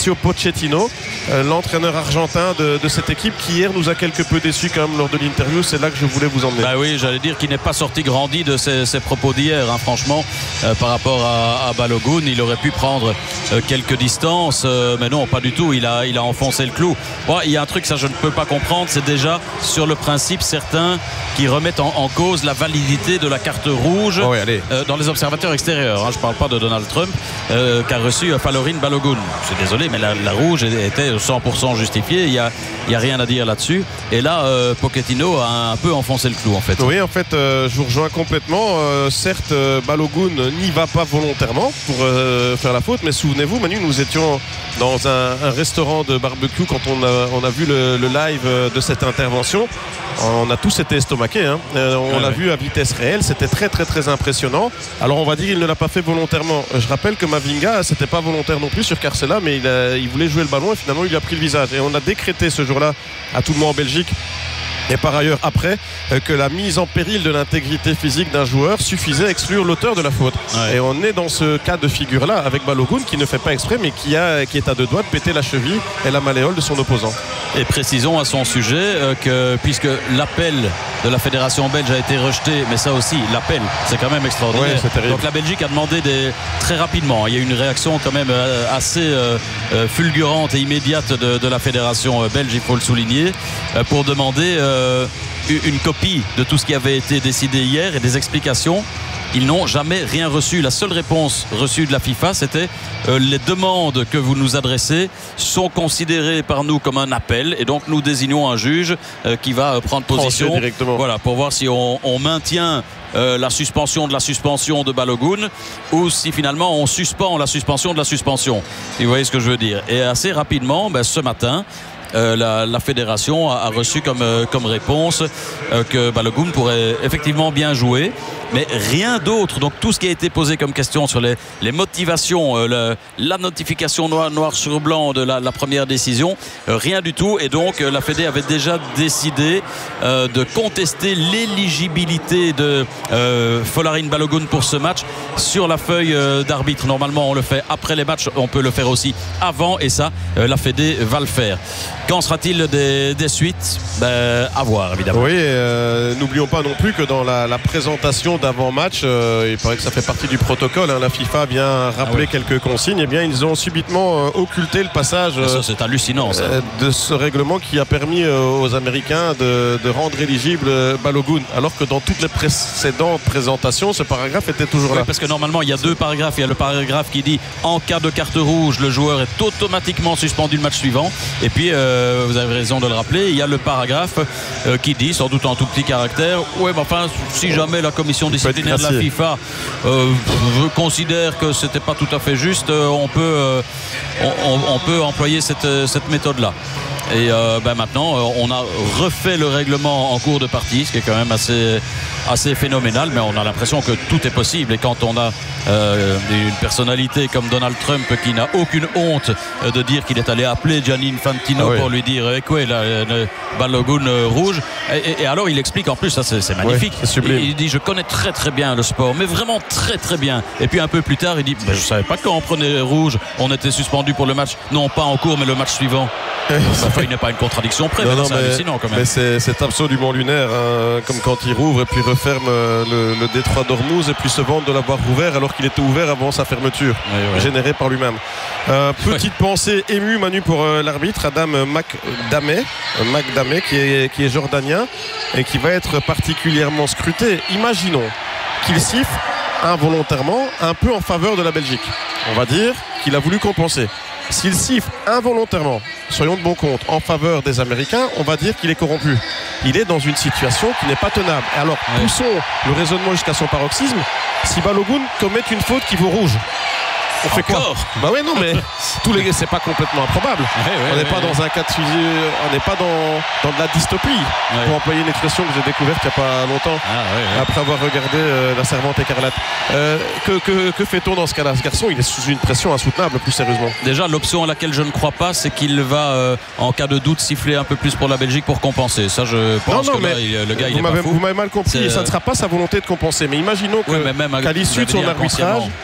Pochettino, euh, l'entraîneur argentin de, de cette équipe qui hier nous a quelque peu déçus quand même lors de l'interview. C'est là que je voulais vous emmener. Bah oui, j'allais dire qu'il n'est pas sorti grandi de ses, ses propos d'hier, hein, franchement, euh, par rapport à, à Balogun. Il aurait pu prendre euh, quelques distances, euh, mais non, pas du tout. Il a, il a enfoncé le clou. Bon, il y a un truc, ça je ne peux pas comprendre, c'est déjà sur le principe certains qui remettent en, en cause la validité de la carte rouge oh oui, euh, dans les observateurs extérieurs. Hein, je ne parle pas de Donald Trump euh, qu'a reçu Folarin Balogun. Je suis désolé, mais la, la rouge était cent pour cent justifiée. Il n'y a, il y a rien à dire là-dessus. Et là, euh, Pochettino a un peu enfoncé le clou en fait. Oui, en fait, euh, je vous rejoins complètement. Euh, certes, euh, Balogun n'y va pas volontairement pour euh, faire la faute, mais souvenez-vous, Manu, nous étions dans un, un restaurant de barbecue quand on a, on a vu le, le live de cette intervention. On a tous été estomaqués, hein. euh, on ouais, l'a ouais. vu à vitesse réelle, c'était très très très impressionnant. Alors on va dire qu'il ne l'a pas fait volontairement. Je rappelle que Mavinga, c'était pas volontaire non plus sur Carcela, mais il, a, il voulait jouer le ballon et finalement il lui a pris le visage. Et on a décrété ce jour-là à tout le monde en Belgique, et par ailleurs après, que la mise en péril de l'intégrité physique d'un joueur suffisait à exclure l'auteur de la faute. Ouais. Et on est dans ce cas de figure là avec Balogun qui ne fait pas exprès mais qui, a, qui est à deux doigts de péter la cheville et la malléole de son opposant. Et précisons à son sujet euh, que puisque l'appel de la fédération belge a été rejeté, mais ça aussi l'appel c'est quand même extraordinaire. Ouais, donc la Belgique a demandé des, très rapidement, il y a eu une réaction quand même assez euh, fulgurante et immédiate de, de la fédération belge, il faut le souligner, euh, pour demander euh, une copie de tout ce qui avait été décidé hier et des explications. Ils n'ont jamais rien reçu. La seule réponse reçue de la FIFA, c'était euh, les demandes que vous nous adressez sont considérées par nous comme un appel et donc nous désignons un juge euh, qui va euh, prendre position voilà, pour voir si on, on maintient euh, la suspension de la suspension de Balogun ou si finalement on suspend la suspension de la suspension. Vous voyez ce que je veux dire. Et assez rapidement, ben, ce matin, Euh, la, la fédération a, a reçu comme, euh, comme réponse euh, que Balogun pourrait effectivement bien jouer, mais rien d'autre. Donc tout ce qui a été posé comme question sur les, les motivations, euh, le, la notification noir, noir sur blanc de la, la première décision, euh, rien du tout. Et donc euh, la Fédé avait déjà décidé euh, de contester l'éligibilité de euh, Folarin Balogun pour ce match sur la feuille euh, d'arbitre. Normalement on le fait après les matchs, on peut le faire aussi avant, et ça euh, la Fédé va le faire. Qu'en sera-t-il des, des suites? Ben, à voir évidemment. Oui, euh, n'oublions pas non plus que dans la, la présentation d'avant-match, euh, il paraît que ça fait partie du protocole, hein, la FIFA vient rappeler ah oui. quelques consignes, et bien ils ont subitement euh, occulté le passage euh, ça, c'est hallucinant, ça. Euh, de ce règlement qui a permis euh, aux Américains de, de rendre éligible euh, Balogun, alors que dans toutes les précédentes présentations ce paragraphe était toujours oui, là. Parce que normalement il y a deux paragraphes. Il y a le paragraphe qui dit en cas de carte rouge le joueur est automatiquement suspendu le match suivant, et puis euh, vous avez raison de le rappeler, il y a le paragraphe euh, qui dit, sans doute en tout petit caractère, ouais, mais enfin, si jamais la commission disciplinaire de la FIFA euh, considère que c'était pas tout à fait juste, euh, on peut euh, on, on peut employer cette, cette méthode-là. Et euh, ben maintenant, euh, on a refait le règlement en cours de partie, ce qui est quand même assez, assez phénoménal, mais on a l'impression que tout est possible. Et quand on a euh, une personnalité comme Donald Trump qui n'a aucune honte euh, de dire qu'il est allé appeler Gianni Infantino ah oui. pour lui dire eh, quoi, là, le Balogun euh, rouge, et, et, et alors il explique en plus, ça c'est, c'est magnifique, oui, c'est sublime. Il, il dit je connais très très bien le sport, mais vraiment très très bien. Et puis un peu plus tard il dit ben, je savais pas quand on prenait rouge on était suspendu pour le match, non pas en cours mais le match suivant. Enfin, il n'est pas une contradiction près, non, non, c'est hallucinant quand même. Mais c'est, c'est absolument lunaire, hein, comme quand il rouvre et puis referme le, le détroit d'Ormuz et puis se vante de l'avoir ouvert alors qu'il était ouvert avant sa fermeture, oui, oui. générée par lui-même. Euh, petite oui. pensée émue, Manu, pour euh, l'arbitre Adam Makdameh, Makdameh qui est, qui est jordanien et qui va être particulièrement scruté. Imaginons qu'il siffle involontairement un peu en faveur de la Belgique. On va dire qu'il a voulu compenser. S'il siffle involontairement, soyons de bon compte, en faveur des Américains, on va dire qu'il est corrompu. Il est dans une situation qui n'est pas tenable. Et alors, ouais. poussons le raisonnement jusqu'à son paroxysme. Si Balogun commet une faute qui vaut rouge, on fait Encore quoi? Bah ouais, non, mais tous les c'est pas complètement improbable. Ouais, ouais, on n'est ouais, pas ouais. dans un cas de sujet, on n'est pas dans, dans de la dystopie, ouais. pour employer une expression que j'ai découverte il n'y a pas longtemps, ah, ouais, ouais. après avoir regardé euh, La Servante écarlate. Euh, que, que, que fait-on dans ce cas-là? Ce garçon, il est sous une pression insoutenable, plus sérieusement. Déjà, l'option à laquelle je ne crois pas, c'est qu'il va, euh, en cas de doute, siffler un peu plus pour la Belgique pour compenser. Ça, je pense non, non, que là, il, le gars, il est pas fou. Vous m'avez mal compris, c'est... ça ne sera pas sa volonté de compenser. Mais imaginons que, ouais, mais même, qu'à l'issue de son arbitrage,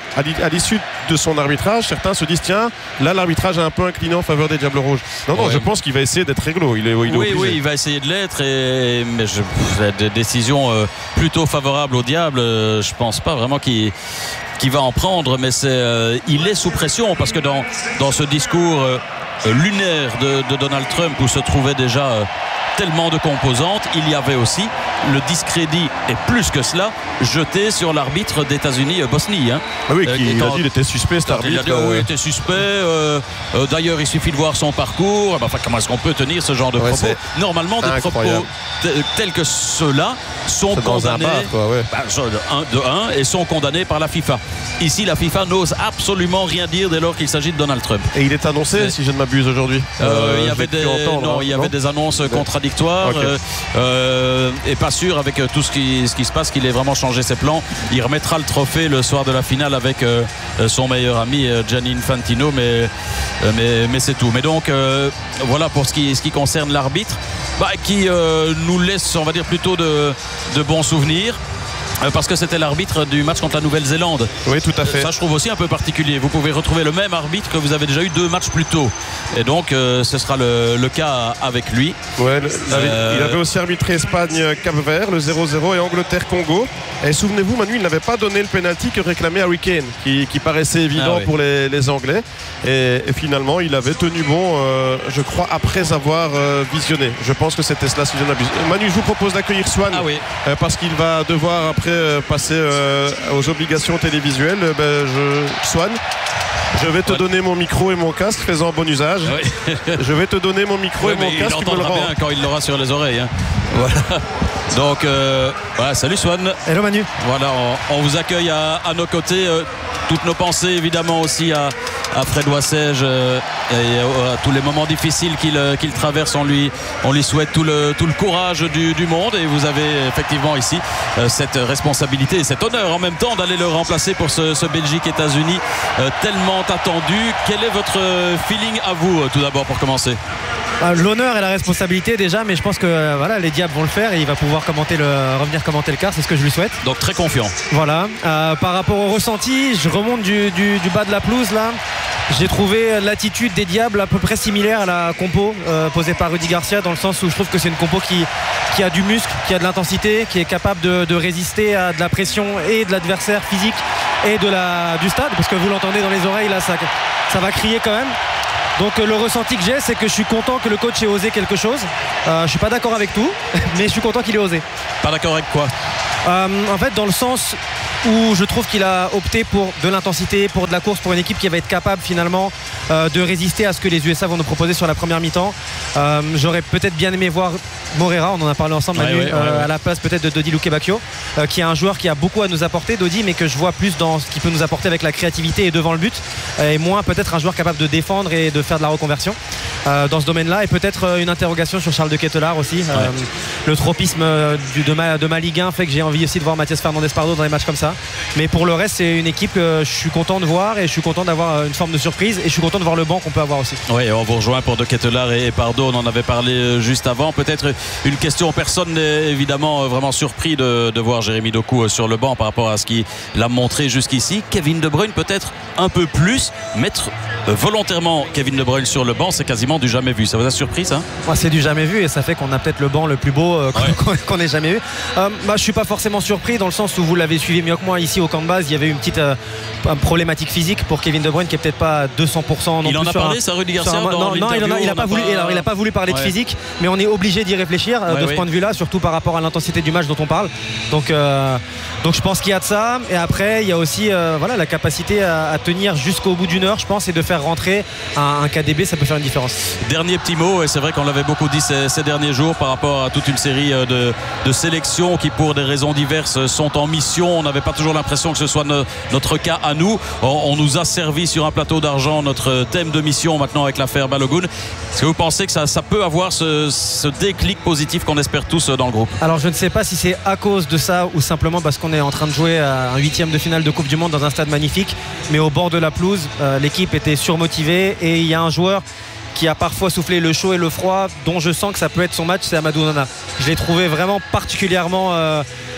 à l'issue de son arbitrage, certains se disent tiens, là l'arbitrage est un peu incliné en faveur des Diables Rouges. Non, non, ouais. je pense qu'il va essayer d'être réglo. Il est, il est oui, obligé. oui, il va essayer de l'être. Et... Mais je... des décisions euh, plutôt favorables aux Diables, euh, je pense pas vraiment qu'il qui va en prendre, mais c'est, euh, il est sous pression parce que dans, dans ce discours euh, lunaire de, de Donald Trump où se trouvait déjà euh, tellement de composantes, il y avait aussi le discrédit, et plus que cela, jeté sur l'arbitre d'États-Unis-Bosnie. Hein. Ah oui, qui, euh, quand, il a dit qu'il était suspect, cet arbitre. Il a dit qu'il euh... était suspect. Euh, euh, d'ailleurs, il suffit de voir son parcours. Enfin, comment est-ce qu'on peut tenir ce genre de ouais, propos? Normalement, des incroyable. propos tels que ceux-là sont c'est condamnés bar, quoi, ouais. bah, de un et sont condamnés par la FIFA. Ici, la FIFA n'ose absolument rien dire dès lors qu'il s'agit de Donald Trump. Et il est annoncé, c'est... si je ne m'abuse, aujourd'hui. Euh, euh, il y avait des, entendre, non, il y avait non des annonces contradictoires. Okay. Euh, euh, et pas sûr avec tout ce qui, ce qui se passe qu'il ait vraiment changé ses plans. Il remettra le trophée le soir de la finale avec euh, son meilleur ami euh, Gianni Infantino, mais, euh, mais, mais c'est tout. Mais donc euh, voilà pour ce qui, ce qui concerne l'arbitre, bah, qui euh, nous laisse, on va dire, plutôt de, de bons souvenirs. Parce que c'était l'arbitre du match contre la Nouvelle-Zélande. Oui, tout à fait. Ça, je trouve aussi un peu particulier. Vous pouvez retrouver le même arbitre que vous avez déjà eu deux matchs plus tôt. Et donc, euh, ce sera le, le cas avec lui. Ouais, le, euh... il avait aussi arbitré Espagne-Cap-Vert, le zéro zéro, et Angleterre-Congo. Et souvenez-vous, Manu, il n'avait pas donné le penalty que réclamait Harry Kane, qui, qui paraissait évident ah, oui. pour les, les Anglais. Et, et finalement, il avait tenu bon, euh, je crois, après avoir euh, visionné. Je pense que c'était cela, si je n'abuse. Manu, je vous propose d'accueillir Swan, ah, oui. euh, parce qu'il va devoir après passer euh, aux obligations télévisuelles. Ben, je... Swan, je vais te ouais. donner mon micro et mon casque, fais-en bon usage. Oui. Je vais te donner mon micro oui, et mon casque. Il entendra bien quand il l'aura sur les oreilles. Hein. Voilà. Donc, euh, voilà, salut Swan. Hello Manu. Voilà, on, on vous accueille à, à nos côtés. Euh, toutes nos pensées évidemment aussi à, à Fred Wassège euh, et euh, à tous les moments difficiles qu'il euh, qu'il traverse. On lui, on lui souhaite tout le, tout le courage du, du monde, et vous avez effectivement ici euh, cette responsabilité et cet honneur en même temps d'aller le remplacer pour ce, ce Belgique-États-Unis euh, tellement attendu. Quel est votre feeling à vous, euh, tout d'abord, pour commencer? L'honneur et la responsabilité déjà, mais je pense que euh, voilà, les Diables vont le faire et il va pouvoir commenter le, revenir commenter le quart, c'est ce que je lui souhaite. Donc très confiant. Voilà. Euh, par rapport au ressenti, je remonte du, du, du bas de la pelouse là. J'ai trouvé l'attitude des Diables à peu près similaire à la compo euh, posée par Rudy Garcia, dans le sens où je trouve que c'est une compo qui, qui a du muscle, qui a de l'intensité, qui est capable de, de résister à de la pression et de l'adversaire physique et de la, du stade, parce que vous l'entendez dans les oreilles là, ça, ça va crier quand même. Donc le ressenti que j'ai, c'est que je suis content que le coach ait osé quelque chose. Euh, je suis pas d'accord avec tout, mais je suis content qu'il ait osé. Pas d'accord avec quoi? euh, En fait, dans le sens où je trouve qu'il a opté pour de l'intensité, pour de la course, pour une équipe qui va être capable finalement euh, de résister à ce que les U S A vont nous proposer sur la première mi-temps. Euh, j'aurais peut-être bien aimé voir Morera, on en a parlé ensemble, Manu, ouais, ouais, euh, ouais, ouais. à la place peut-être de Dodi Lukebakio, euh, qui est un joueur qui a beaucoup à nous apporter, Dodi, mais que je vois plus dans ce qu'il peut nous apporter avec la créativité et devant le but, et moins peut-être un joueur capable de défendre et de faire de la reconversion euh, dans ce domaine-là, et peut-être euh, une interrogation sur Charles de Ketelaar aussi. Ouais. Euh, le tropisme euh, du, de, ma, de ma Ligue un fait que j'ai envie aussi de voir Mathias Fernandez-Pardo dans des matchs comme ça. Mais pour le reste, c'est une équipe que je suis content de voir, et je suis content d'avoir une forme de surprise, et je suis content de voir le banc qu'on peut avoir aussi. Oui, on vous rejoint pour De Ketelaar et Pardo, on en avait parlé juste avant. Peut-être une question, personne n'est évidemment vraiment surpris de, de voir Jérémy Doku sur le banc par rapport à ce qu'il a montré jusqu'ici. Kevin De Bruyne peut-être un peu plus, mettre volontairement Kevin De Bruyne sur le banc, c'est quasiment du jamais vu. Ça vous a surpris ça? Moi, c'est du jamais vu, et ça fait qu'on a peut-être le banc le plus beau euh, ouais. qu'on ait jamais eu. Euh, bah, je suis pas forcément surpris, dans le sens où vous l'avez suivi mieux que moi ici au camp de base. Il y avait une petite euh, problématique physique pour Kevin De Bruyne qui est peut-être pas à deux cents pour cent non il plus. En a parlé, un, ça, Rudy Garcia, un, non, non, il en a, il a pas voulu. Pas... Alors, il a pas voulu parler ouais. de physique, mais on est obligé d'y réfléchir euh, ouais, de ce oui. point de vue-là, surtout par rapport à l'intensité du match dont on parle. Donc, euh, donc je pense qu'il y a de ça. Et après, il y a aussi euh, voilà, la capacité à, à tenir jusqu'au bout d'une heure, je pense, et de faire rentrer un, un K D B, ça peut faire une différence. Dernier petit mot, et c'est vrai qu'on l'avait beaucoup dit ces, ces derniers jours par rapport à toute une série de, de sélections qui, pour des raisons diverses, sont en mission. On n'avait pas toujours l'impression que ce soit no, notre cas à nous. On, on nous a servi sur un plateau d'argent notre thème de mission maintenant avec l'affaire Balogun. Est-ce que vous pensez que ça, ça peut avoir ce, ce déclic positif qu'on espère tous dans le groupe? Alors je ne sais pas si c'est à cause de ça ou simplement parce qu'on est en train de jouer à un huitième de finale de Coupe du Monde dans un stade magnifique, mais au bord de la pelouse, euh, l'équipe était surmotivée, et il y a un joueur qui a parfois soufflé le chaud et le froid, dont je sens que ça peut être son match, c'est Amadou Onana. Je l'ai trouvé vraiment particulièrement euh,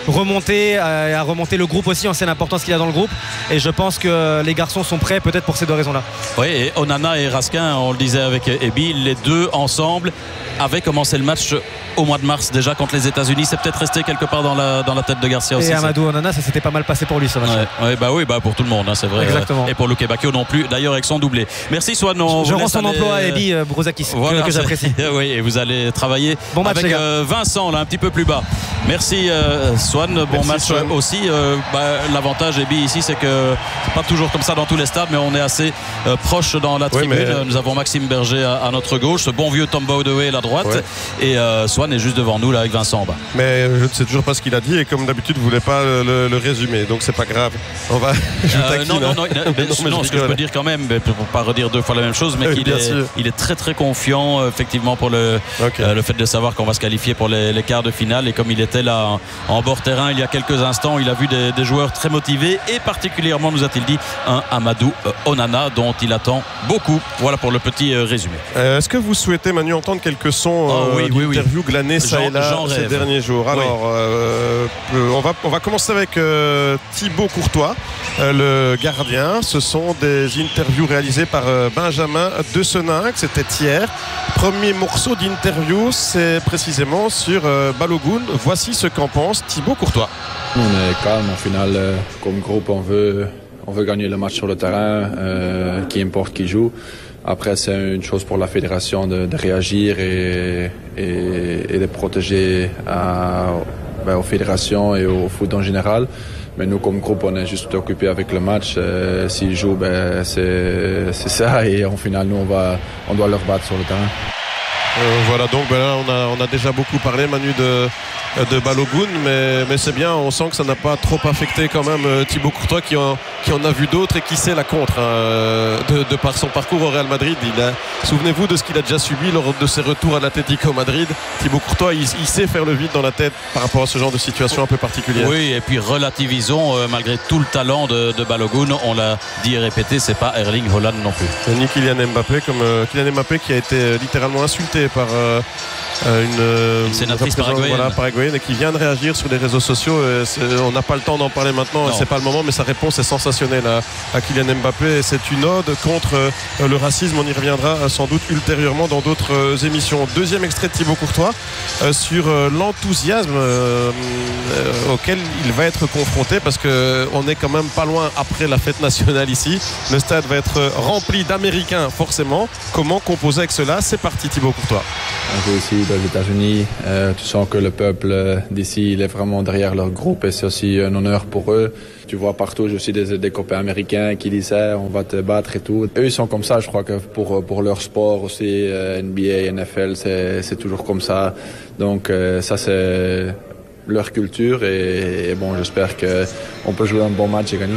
remonter, à, à remonter le groupe aussi. On sait l'importance qu'il y a dans le groupe. Et je pense que les garçons sont prêts peut-être pour ces deux raisons-là. Oui, et Onana et Raskin, on le disait avec Ebi, les deux ensemble avaient commencé le match au mois de mars déjà contre les États-Unis. C'est peut-être resté quelque part dans la, dans la tête de Garcia aussi. Et Amadou Onana, ça s'était pas mal passé pour lui ce match. Ouais, ouais, bah oui, bah pour tout le monde, hein, c'est vrai. Exactement. Et pour Luke Bacchio non plus, d'ailleurs avec son doublé. Merci Swan. On je rends son aller... emploi à Ebi euh, Brouzakis, voilà, que, que j'apprécie. Oui, et vous allez travailler bon match, avec euh, Vincent là un petit peu plus bas. Merci euh, Swan, bon Merci, match Swan. aussi. Euh, bah, l'avantage Ebi ici, c'est que c'est pas toujours comme ça dans tous les stades, mais on est assez euh, proche dans la tribune. Oui, mais... Nous avons Maxime Berger à, à notre gauche, ce bon vieux Tom Bowdewey à la droite, ouais. et euh, Swan est juste devant nous là avec Vincent en bas. Mais je ne sais toujours pas ce qu'il a dit et comme d'habitude vous ne voulez pas le, le, le résumer, donc c'est pas grave. On va. Euh, non, non, non, non, non ce que je peux dire quand même, pour ne pas redire deux fois la même chose, mais qu'il est, il est très très confiant effectivement pour le, okay. euh, le fait de savoir qu'on va se qualifier pour les, les quarts de finale. Et comme il était là en, en bord terrain il y a quelques instants, il a vu des, des joueurs très motivés et particulièrement, nous a-t-il dit, un Amadou Onana dont il attend beaucoup. Voilà pour le petit euh, résumé. Euh, est-ce que vous souhaitez, Manu, entendre quelques sons euh, oh, oui, d'interviews oui, oui. glanées ça et là ces rêve. derniers jours? Alors, oui. euh, on, va, on va commencer avec euh, Thibaut Courtois, euh, le gardien. Ce sont des interviews réalisées par euh, Benjamin De Seninck. C'était hier. Premier morceau d'interview, c'est précisément sur euh, Balogun. Voici ce qu'en pense Thibaut Courtois. On est calme au final, euh, comme groupe, on veut, on veut gagner le match sur le terrain, euh, qui importe qui joue. Après, c'est une chose pour la fédération de, de réagir et, et, et de protéger à, ben, aux fédérations et au foot en général. Mais nous, comme groupe, on est juste occupés avec le match. Euh, s'ils jouent, ben, c'est, c'est ça. Et en final, nous, on, va, on doit leur battre sur le terrain. Euh, voilà, donc ben là, on a, on a déjà beaucoup parlé, Manu, de, de Balogun, mais, mais c'est bien, on sent que ça n'a pas trop affecté quand même euh, Thibaut Courtois qui en, qui en a vu d'autres et qui sait la contre hein, de, de par son parcours au Real Madrid. Il a, souvenez-vous de ce qu'il a déjà subi lors de ses retours à l'Atlético Madrid. Thibaut Courtois, il, il sait faire le vide dans la tête par rapport à ce genre de situation un peu particulière. Oui, et puis relativisons, euh, malgré tout le talent de, de Balogun, on l'a dit et répété, c'est pas Erling Haaland non plus. Ni Kylian Mbappé, comme euh, Kylian Mbappé qui a été euh, littéralement insulté par euh, une, euh, une sénatrice paraguayenne. Voilà, paraguayenne et qui vient de réagir sur les réseaux sociaux. On n'a pas le temps d'en parler maintenant, non. C'est pas le moment, mais sa réponse est sensationnelle à, à Kylian Mbappé. C'est une ode contre euh, le racisme. On y reviendra euh, sans doute ultérieurement dans d'autres euh, émissions. Deuxième extrait de Thibaut Courtois euh, sur euh, l'enthousiasme euh, euh, auquel il va être confronté parce qu'on est quand même pas loin après la fête nationale ici. Le stade va être rempli d'Américains forcément. Comment composer avec cela? C'est parti Thibaut Courtois. On joue ici aux États-Unis. Euh, tu sens que le peuple d'ici, il est vraiment derrière leur groupe et c'est aussi un honneur pour eux. Tu vois partout, j'ai aussi des, des copains américains qui disent hey, on va te battre et tout. Eux, ils sont comme ça, je crois que pour, pour leur sport aussi, euh, N B A, N F L, c'est, c'est toujours comme ça. Donc euh, ça, c'est leur culture et, et bon, j'espère qu'on peut jouer un bon match et gagner.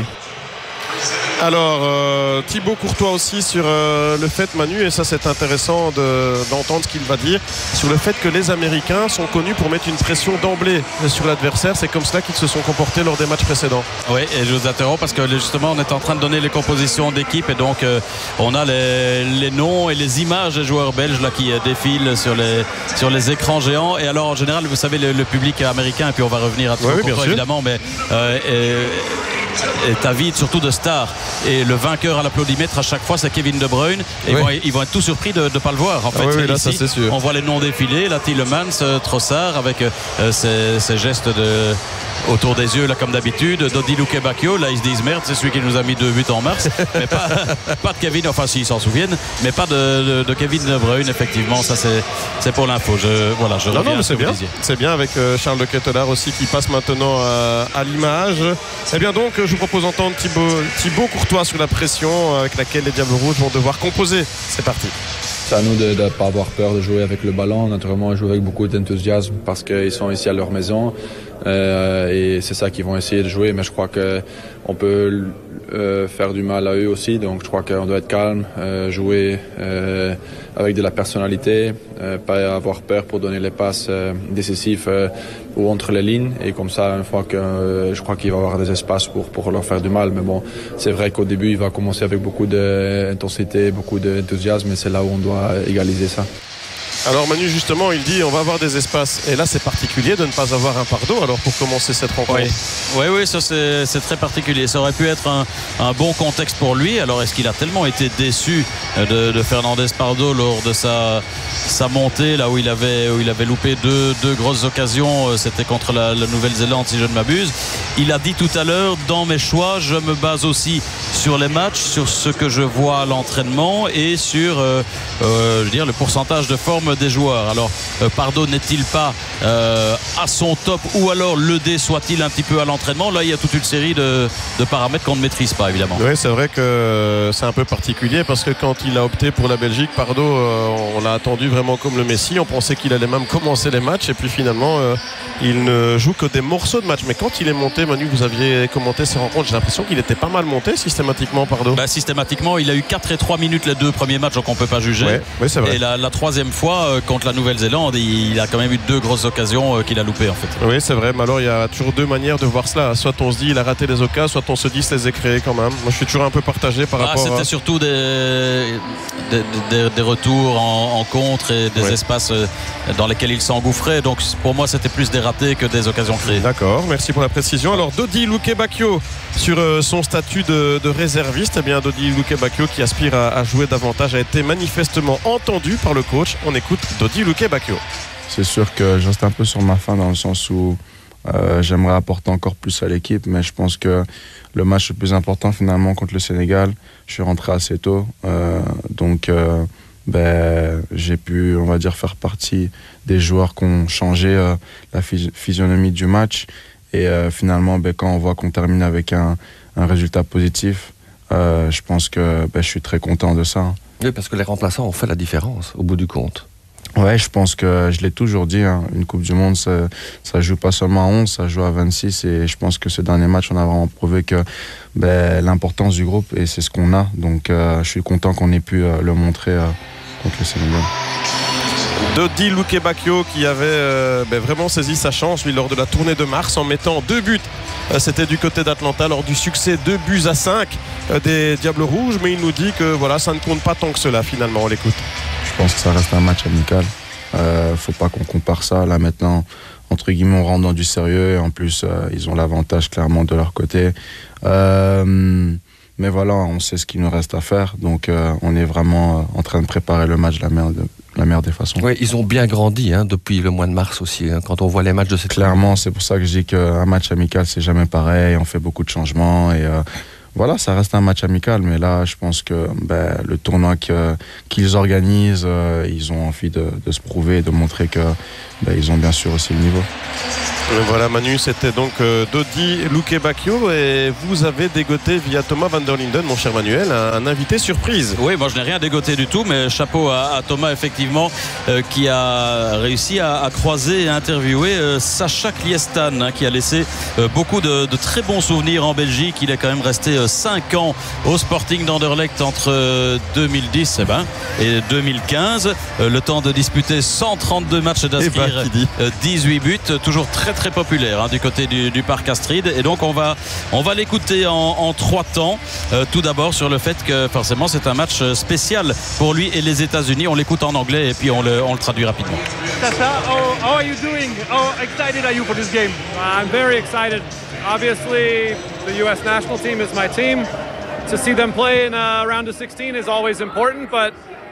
Alors euh, Thibaut Courtois aussi sur euh, le fait, Manu, et ça c'est intéressant de, d'entendre ce qu'il va dire sur le fait que les Américains sont connus pour mettre une pression d'emblée sur l'adversaire. C'est comme cela qu'ils se sont comportés lors des matchs précédents. Oui, et je vous interromps parce que justement on est en train de donner les compositions d'équipe et donc euh, on a les, les noms et les images des joueurs belges là qui euh, défilent sur les, sur les écrans géants. Et alors en général vous savez le, le public américain, et puis on va revenir à Thibaut oui, Courtois évidemment, mais euh, et, est avide surtout de stars et le vainqueur à l'applaudimètre à chaque fois c'est Kevin De Bruyne et oui. ils, vont, ils vont être tout surpris de ne pas le voir en fait. Ah oui, là, ici, ça, c'est sûr. On voit les noms défiler là, Tielemans, Trossard avec euh, ses, ses gestes de autour des yeux là comme d'habitude, Dodi Luque Bacchio là ils se disent merde c'est celui qui nous a mis deux buts en mars mais pas, pas de Kevin, enfin s'ils s'en souviennent mais pas de, de, de Kevin De Bruyne effectivement. Ça c'est, c'est pour l'info. Je, voilà, je non, reviens non, mais c'est bien. C'est bien avec euh, Charles de Ketelaar aussi qui passe maintenant à, à l'image. Eh bien donc je vous propose d'entendre Thibaut, Thibaut Courtois sur la pression avec laquelle les Diables Rouges vont devoir composer. C'est parti. C'est à nous de ne pas avoir peur de jouer avec le ballon. Naturellement, jouer avec beaucoup d'enthousiasme parce qu'ils sont ici à leur maison. Euh, et c'est ça qu'ils vont essayer de jouer. Mais je crois qu'on peut euh, faire du mal à eux aussi. Donc je crois qu'on doit être calme, euh, jouer euh, avec de la personnalité, euh, pas avoir peur pour donner les passes euh, décisives euh, ou entre les lignes. Et comme ça, une fois que euh, je crois qu'il va y avoir des espaces pour, pour leur faire du mal. Mais bon, c'est vrai qu'au début, il va commencer avec beaucoup d'intensité, beaucoup d'enthousiasme. Et c'est là où on doit égaliser ça. Alors Manu, justement, il dit on va avoir des espaces. Et là, c'est particulier de ne pas avoir un Pardo alors pour commencer cette rencontre. Oui, oui, oui, ça c'est, c'est très particulier. Ça aurait pu être un, un bon contexte pour lui. Alors est-ce qu'il a tellement été déçu de, de Fernandez Pardo lors de sa, sa montée, là où il avait, où il avait loupé deux, deux grosses occasions. C'était contre la, la Nouvelle-Zélande, si je ne m'abuse. Il a dit tout à l'heure, dans mes choix, je me base aussi sur les matchs, sur ce que je vois à l'entraînement et sur euh, euh, je veux dire, le pourcentage de forme des joueurs. Alors euh, Pardo n'est-il pas euh, à son top, ou alors le dé soit-il un petit peu à l'entraînement? Là il y a toute une série de, de paramètres qu'on ne maîtrise pas évidemment. Oui, c'est vrai que c'est un peu particulier parce que quand il a opté pour la Belgique, Pardo, euh, on l'a attendu vraiment comme le Messi. On pensait qu'il allait même commencer les matchs et puis finalement euh, il ne joue que des morceaux de match. Mais quand il est monté, Manu, vous aviez commenté ces rencontres, j'ai l'impression qu'il était pas mal monté systématiquement, Pardo. Bah, systématiquement il a eu quatre et trois minutes les deux premiers matchs, donc on ne peut pas juger. Ouais, oui, c'est vrai. Et la, la troisième fois euh, contre la Nouvelle-Zélande, il a quand même eu deux grosses occasions euh, qu'il a loupées en fait. Oui, c'est vrai, mais alors il y a toujours deux manières de voir cela. Soit on se dit il a raté les occasions, soit on se dit il se les a créés quand même. Moi je suis toujours un peu partagé par ah, rapport c'était à... surtout des, des, des, des retours en, en contre et des ouais. espaces dans lesquels il s'engouffrait. Donc pour moi c'était plus des ratés que des occasions créées. D'accord, merci pour la précision. Alors Dodi Lukebakio sur euh, son statut de, de réserviste, eh bien Dodi Lukebakio qui aspire à, à jouer davantage a été manifestement entendu par le coach. On écoute Dodi Lukebakio. C'est sûr que je reste un peu sur ma faim dans le sens où euh, j'aimerais apporter encore plus à l'équipe, mais je pense que le match le plus important finalement contre le Sénégal, je suis rentré assez tôt, euh, donc euh, ben, j'ai pu, on va dire, faire partie des joueurs qui ont changé euh, la phys- physionomie du match. Et euh, finalement, ben, quand on voit qu'on termine avec un, un résultat positif, euh, je pense que ben, je suis très content de ça. Oui, parce que les remplaçants ont fait la différence au bout du compte. Ouais, je pense que je l'ai toujours dit, hein, une Coupe du Monde, ça, ça joue pas seulement à onze, ça joue à vingt-six. Et je pense que ce dernier match, on a vraiment prouvé que ben, l'importance du groupe, et c'est ce qu'on a. Donc euh, je suis content qu'on ait pu euh, le montrer euh, contre le Sénégal. Dodi Lukebakio qui avait euh, ben, vraiment saisi sa chance lui, lors de la tournée de mars en mettant deux buts. Euh, c'était du côté d'Atlanta lors du succès deux buts à cinq euh, des Diables Rouges, mais il nous dit que voilà, ça ne compte pas tant que cela finalement. On l'écoute. Je pense que ça reste un match amical. Euh, faut pas qu'on compare ça. Là maintenant, entre guillemets, on rentre dans du sérieux et en plus, euh, ils ont l'avantage clairement de leur côté. Euh, mais voilà, on sait ce qu'il nous reste à faire. Donc euh, on est vraiment euh, en train de préparer le match de la meilleure, de, la meilleure des façons. Oui, ils ont bien grandi hein, depuis le mois de mars aussi, hein, quand on voit les matchs de cette... Clairement, c'est pour ça que je dis qu'un match amical, c'est jamais pareil. On fait beaucoup de changements et... Euh, Voilà, ça reste un match amical, mais là, je pense que ben, le tournoi que, qu'ils organisent, euh, ils ont envie de, de se prouver et de montrer que ben, ils ont bien sûr aussi le niveau. Voilà Manu, c'était donc euh, Dodi Lukebakio et vous avez dégoté via Thomas van der Linden, mon cher Manuel, un, un invité surprise. Oui, moi je n'ai rien dégoté du tout, mais chapeau à, à Thomas effectivement euh, qui a réussi à, à croiser et à interviewer euh, Sacha Kliestan hein, qui a laissé euh, beaucoup de, de très bons souvenirs en Belgique. Il est quand même resté euh, cinq ans au Sporting d'Anderlecht entre euh, deux mille dix eh ben, et deux mille quinze, euh, le temps de disputer cent trente-deux matchs, d'inscrire eh ben, euh, dix-huit buts, toujours très très populaire hein, du côté du, du parc Astrid. Et donc on va, on va l'écouter en, en trois temps. Euh, tout d'abord sur le fait que forcément c'est un match spécial pour lui et les États-Unis. On l'écoute en anglais et puis on le, on le traduit rapidement. Tata, how, how are you doing? How excited are you for this game? I'm very excited. Obviously, the U S national team is my team. To see them play in a round of sixteen is always important, but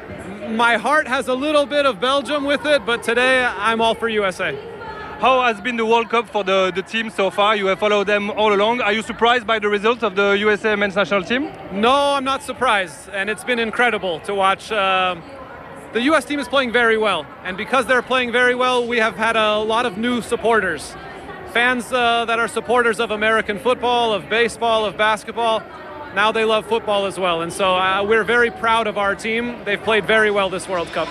my heart has a little bit of Belgium with it, but today I'm all for U S A. How has been the World Cup for the, the team so far? You have followed them all along. Are you surprised by the results of the U S A men's national team? No, I'm not surprised, and it's been incredible to watch. Uh, the U S team is playing very well, and because they're playing very well, we have had a lot of new supporters. Fans uh, that are supporters of American football, of baseball, of basketball. Now they love football as well, and so uh, we're very proud of our team. They've played very well this World Cup.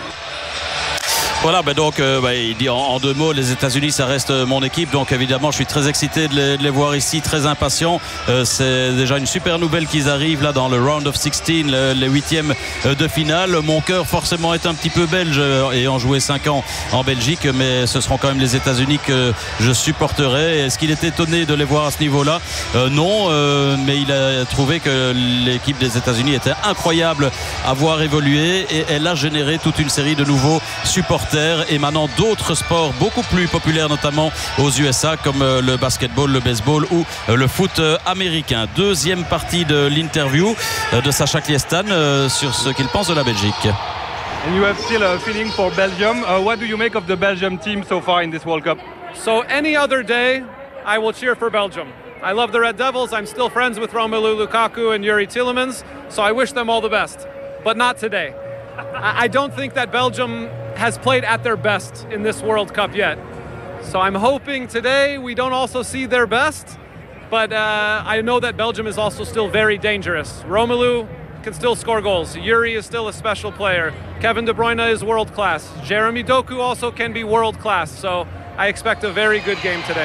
Voilà, ben donc euh, ben, il dit en, en deux mots, les États-Unis ça reste mon équipe, donc évidemment je suis très excité de les, de les voir ici, très impatient. Euh, c'est déjà une super nouvelle qu'ils arrivent là dans le round of sixteen, le, les huitièmes de finale. Mon cœur forcément est un petit peu belge ayant joué cinq ans en Belgique, mais ce seront quand même les États-Unis que je supporterai. Est-ce qu'il est étonné de les voir à ce niveau-là? euh, Non, euh, mais il a trouvé que l'équipe des États-Unis était incroyable à voir évoluer et elle a généré toute une série de nouveaux supporters terre, émanant d'autres sports beaucoup plus populaires, notamment aux U S A, comme le basketball, le baseball ou le foot américain. Deuxième partie de l'interview de Sacha Kljestan sur ce qu'il pense de la Belgique. And you have still a feeling for Belgium. Uh, what do you make of the Belgium team so far in this World Cup? So any other day, I will cheer for Belgium. I love the Red Devils. I'm still friends with Romelu Lukaku and Yuri Tielemans, so I wish them all the best. But not today. I don't think that Belgium has played at their best in this World Cup yet. So I'm hoping today we don't also see their best, but uh, I know that Belgium is also still very dangerous. Romelu can still score goals. Yuri is still a special player. Kevin De Bruyne is world class. Jeremy Doku also can be world class. So I expect a very good game today.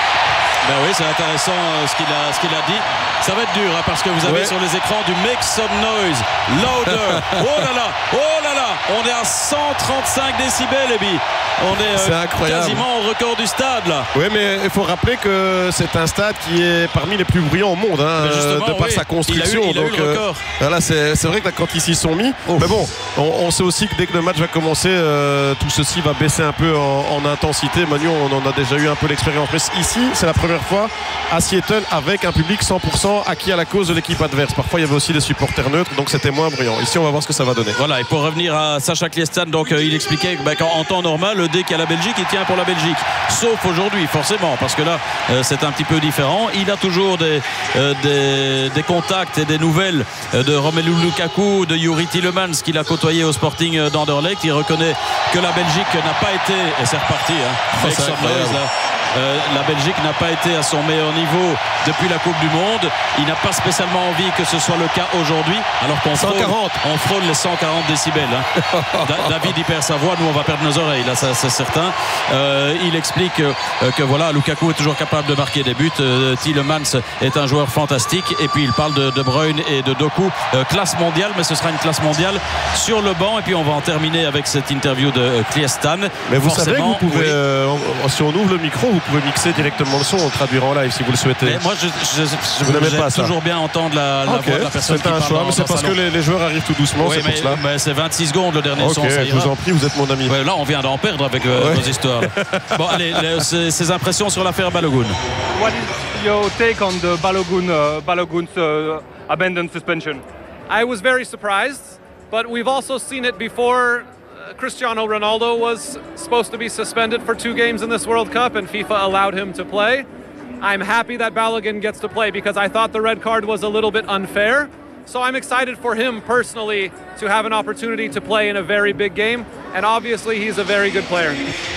Ben oui, c'est intéressant euh, ce qu'il a, ce qu'il a dit. Ça va être dur hein, parce que vous avez ouais. sur les écrans du Make Some Noise, Louder. Oh là là, oh là là, on est à cent trente-cinq décibels, Ebi. On est, euh, est quasiment au record du stade là. Oui, mais il faut rappeler que c'est un stade qui est parmi les plus bruyants au monde, hein, de par oui. sa construction. Il a eu, il a donc, eu le record. Euh, voilà, c'est, c'est vrai que quand ils s'y sont mis, Ouf. mais bon, on, on sait aussi que dès que le match va commencer, euh, tout ceci va baisser un peu en, en intensité. Manu, on en a déjà eu un peu l'expérience. Mais ici, c'est la première fois à Seattle avec un public cent pour cent acquis à la cause de l'équipe adverse. Parfois, il y avait aussi des supporters neutres, donc c'était moins bruyant. Ici, on va voir ce que ça va donner. Voilà, et pour revenir à Sacha Kljestan, donc euh, il expliquait que bah, qu'en temps normal, dès qu'il y a la Belgique, il tient pour la Belgique. Sauf aujourd'hui, forcément, parce que là, euh, c'est un petit peu différent. Il a toujours des, euh, des, des contacts et des nouvelles euh, de Romelu Lukaku, de Yuri Tielemans, qu'il a côtoyé au Sporting d'Anderlecht. Il reconnaît que la Belgique n'a pas été, et c'est reparti, hein, avec son noise, là. Euh, la Belgique n'a pas été à son meilleur niveau depuis la Coupe du Monde. Il n'a pas spécialement envie que ce soit le cas aujourd'hui, alors qu'on frôle, on frôle les cent quarante décibels. Hein. David y perd sa voix, nous on va perdre nos oreilles, là ça, c'est certain. Euh, il explique euh, que voilà, Lukaku est toujours capable de marquer des buts. Euh, Tielemans est un joueur fantastique. Et puis il parle de De Bruyne et de Doku, euh, classe mondiale, mais ce sera une classe mondiale sur le banc. Et puis on va en terminer avec cette interview de euh, Kljestan. Mais vous Forcément, savez que vous pouvez, oui. euh, si on ouvre le micro, vous pouvez mixer directement le son, on le traduira en live si vous le souhaitez. Mais moi, je, je, je, vous n'aimez pas ça. toujours bien entendre la, la okay. voix de la personne c'est qui un parle. choix, mais c'est parce salon. que les, les joueurs arrivent tout doucement, oui, c'est mais, pour cela. Mais c'est vingt-six secondes le dernier okay, son. Ça je vous en prie, vous êtes mon ami. Ouais, là, on vient d'en perdre avec euh, ouais. nos histoires. Bon, allez, les, ces, ces impressions sur l'affaire Balogun. What is your take on the Balogun, uh, Balogun's uh, abandoned suspension? I was very surprised, but we've also seen it before. Cristiano Ronaldo was supposed to be suspended for two games in this World Cup and FIFA allowed him to play. I'm happy that Balogun gets to play because I thought the red card was a little bit unfair. So I'm excited for him personally to have an opportunity to play in a very big game. And obviously he's a very good player.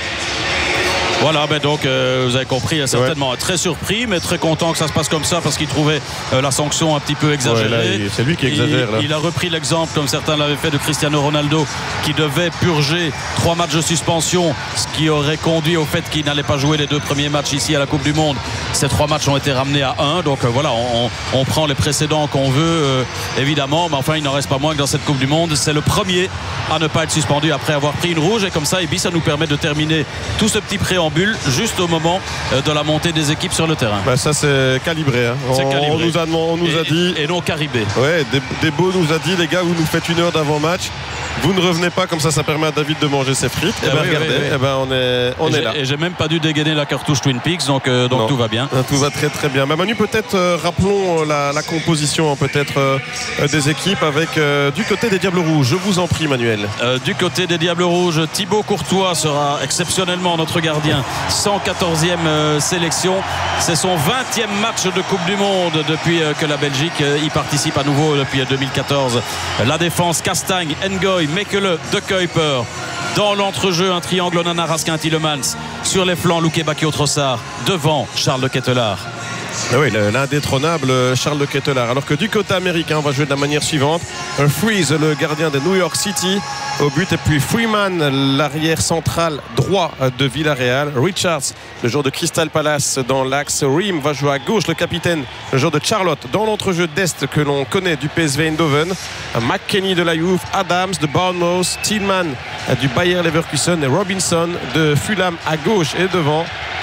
Voilà, ben donc euh, vous avez compris, hein, certainement ouais. très surpris, mais très content que ça se passe comme ça parce qu'il trouvait euh, la sanction un petit peu exagérée. Ouais, là, il, c'est lui qui exagère. Il, là. il a repris l'exemple, comme certains l'avaient fait, de Cristiano Ronaldo, qui devait purger trois matchs de suspension, ce qui aurait conduit au fait qu'il n'allait pas jouer les deux premiers matchs ici à la Coupe du Monde. Ces trois matchs ont été ramenés à un, donc euh, voilà, on, on prend les précédents qu'on veut, euh, évidemment, mais enfin il n'en reste pas moins que dans cette Coupe du Monde, c'est le premier à ne pas être suspendu après avoir pris une rouge, et comme ça, et puis ça nous permet de terminer tout ce petit préambule juste au moment de la montée des équipes sur le terrain. Bah ça c'est calibré, hein. c'est on, calibré. On nous a, on nous et, a dit et non caribé. Ouais, Desbeaux nous a dit, les gars, vous nous faites une heure d'avant-match, vous ne revenez pas, comme ça ça permet à David de manger ses frites. Et, et ben oui, regardez, oui, oui. Et ben on est, on et est là. Et j'ai même pas dû dégainer la cartouche Twin Peaks, donc, euh, donc tout va bien. Tout va très très bien. Mais Manu, peut-être euh, rappelons la, la composition hein, peut-être euh, des équipes avec euh, du côté des Diables Rouges. Je vous en prie, Manuel. Euh, du côté des Diables Rouges, Thibaut Courtois sera exceptionnellement notre gardien. cent quatorzième euh, sélection. C'est son vingtième match de Coupe du Monde depuis euh, que la Belgique euh, y participe à nouveau depuis deux mille quatorze. La défense, Castagne, Ngoy, Mekele, De Kuiper. Dans l'entrejeu, un triangle Onana, Raskin, Tielemans. Sur les flancs, Luque Bacchio, Trossard. Devant, Charles de Ketelaar. Ah oui, l'indétrônable Charles de Ketelaar. Alors que du côté américain, on va jouer de la manière suivante. Freeze, le gardien de New York City, au but. Et puis Freeman, l'arrière central droit de Villarreal. Richards, le joueur de Crystal Palace dans l'axe. Ream va jouer à gauche, le capitaine, le joueur de Charlotte dans l'entrejeu d'Est que l'on connaît du P S V Eindhoven. McKennie de la Juve, Adams de Bournemouth, Tillman du Bayer Leverkusen et Robinson de Fulham à gauche et devant.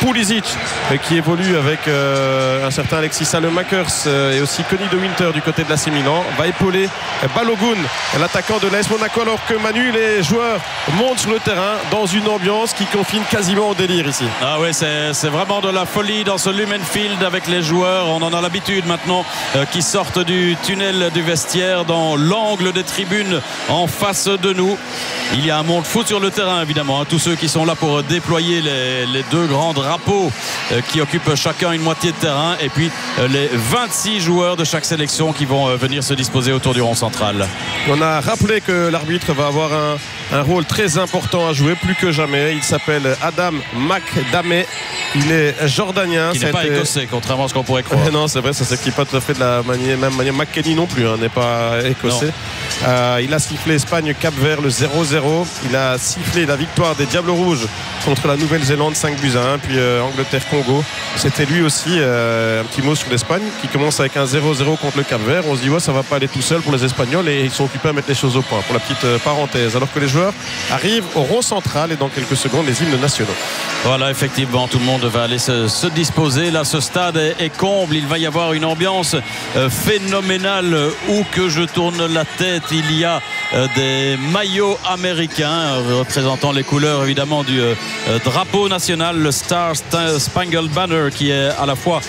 Pulisic qui évolue avec euh, un certain Alexis Salemakers euh, et aussi Conny de Winter du côté de l'A C Milan, va épauler Balogun, l'attaquant de l'A S Monaco, alors que Manu, les joueurs montent sur le terrain dans une ambiance qui confine quasiment au délire ici. Ah oui, c'est, c'est vraiment de la folie dans ce Lumen Field avec les joueurs. On en a l'habitude maintenant euh, qui sortent du tunnel du vestiaire dans l'angle des tribunes en face de nous. Il y a un monde fou sur le terrain évidemment, hein. Tous ceux qui sont là pour déployer les, les deux grands drapeaux euh, qui occupent chacun une moitié de terrain, et puis euh, les vingt-six joueurs de chaque sélection qui vont euh, venir se disposer autour du rond central. On a rappelé que l'arbitre va avoir un, un rôle très important à jouer, plus que jamais. Il s'appelle Adam McDamé. Il est jordanien. Il n'est pas été... écossais, contrairement à ce qu'on pourrait croire. Euh, non, c'est vrai, ça ne s'explique pas tout à fait de la manière, même manière. McKenny non plus, hein, n'est pas écossais. Euh, il a sifflé Espagne-Cap-Vert le zéro zéro. Il a sifflé la victoire des Diables Rouges contre la Nouvelle-Zélande cinq buts à un. Puis euh, Angleterre-Congo. C'était lui aussi, euh, un petit mot sur l'Espagne, qui commence avec un zéro zéro contre le Cap-Vert. On se dit, ouais, ça va pas aller tout seul pour les Espagnols, et ils sont occupés à mettre les choses au point, pour la petite euh, parenthèse. Alors que les joueurs arrivent au rond central et dans quelques secondes, les hymnes nationaux. Voilà, effectivement, tout le monde va aller se, se disposer. Là, ce stade est, est comble. Il va y avoir une ambiance euh, phénoménale. Où que je tourne la tête, il y a euh, des maillots américains euh, représentant les couleurs évidemment du euh, drapeau national, le Star Spangled Banner, qui est à la fois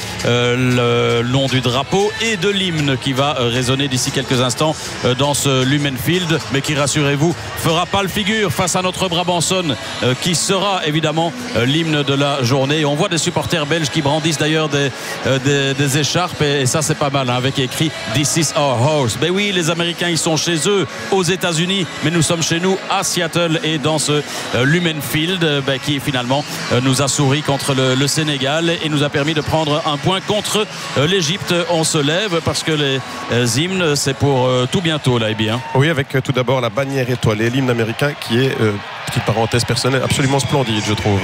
euh, le long du drapeau et de l'hymne qui va euh, résonner d'ici quelques instants euh, dans ce Lumen Field, mais qui, rassurez-vous, fera pas le figure face à notre Brabançonne euh, qui sera évidemment euh, l'hymne de la journée. On voit des supporters belges qui brandissent d'ailleurs des, euh, des, des écharpes, et, et ça c'est pas mal, hein, avec écrit This is our house. Ben oui, les Américains ils sont chez eux aux États-Unis, mais nous sommes chez nous à Seattle, et dans ce euh, Lumen Field euh, ben, qui finalement euh, nous a souri contre le, le Sénégal et nous a permis de prendre un point contre euh, l'Égypte. On se lève parce que les euh, hymnes c'est pour euh, tout bientôt là, et bien. Oui, avec euh, tout d'abord la bannière étoilée, l'hymne américain qui est, euh, petite parenthèse personnelle, absolument splendide, je trouve.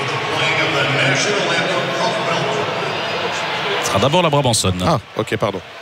Ce sera d'abord la Brabançonne. Ah, ok, pardon.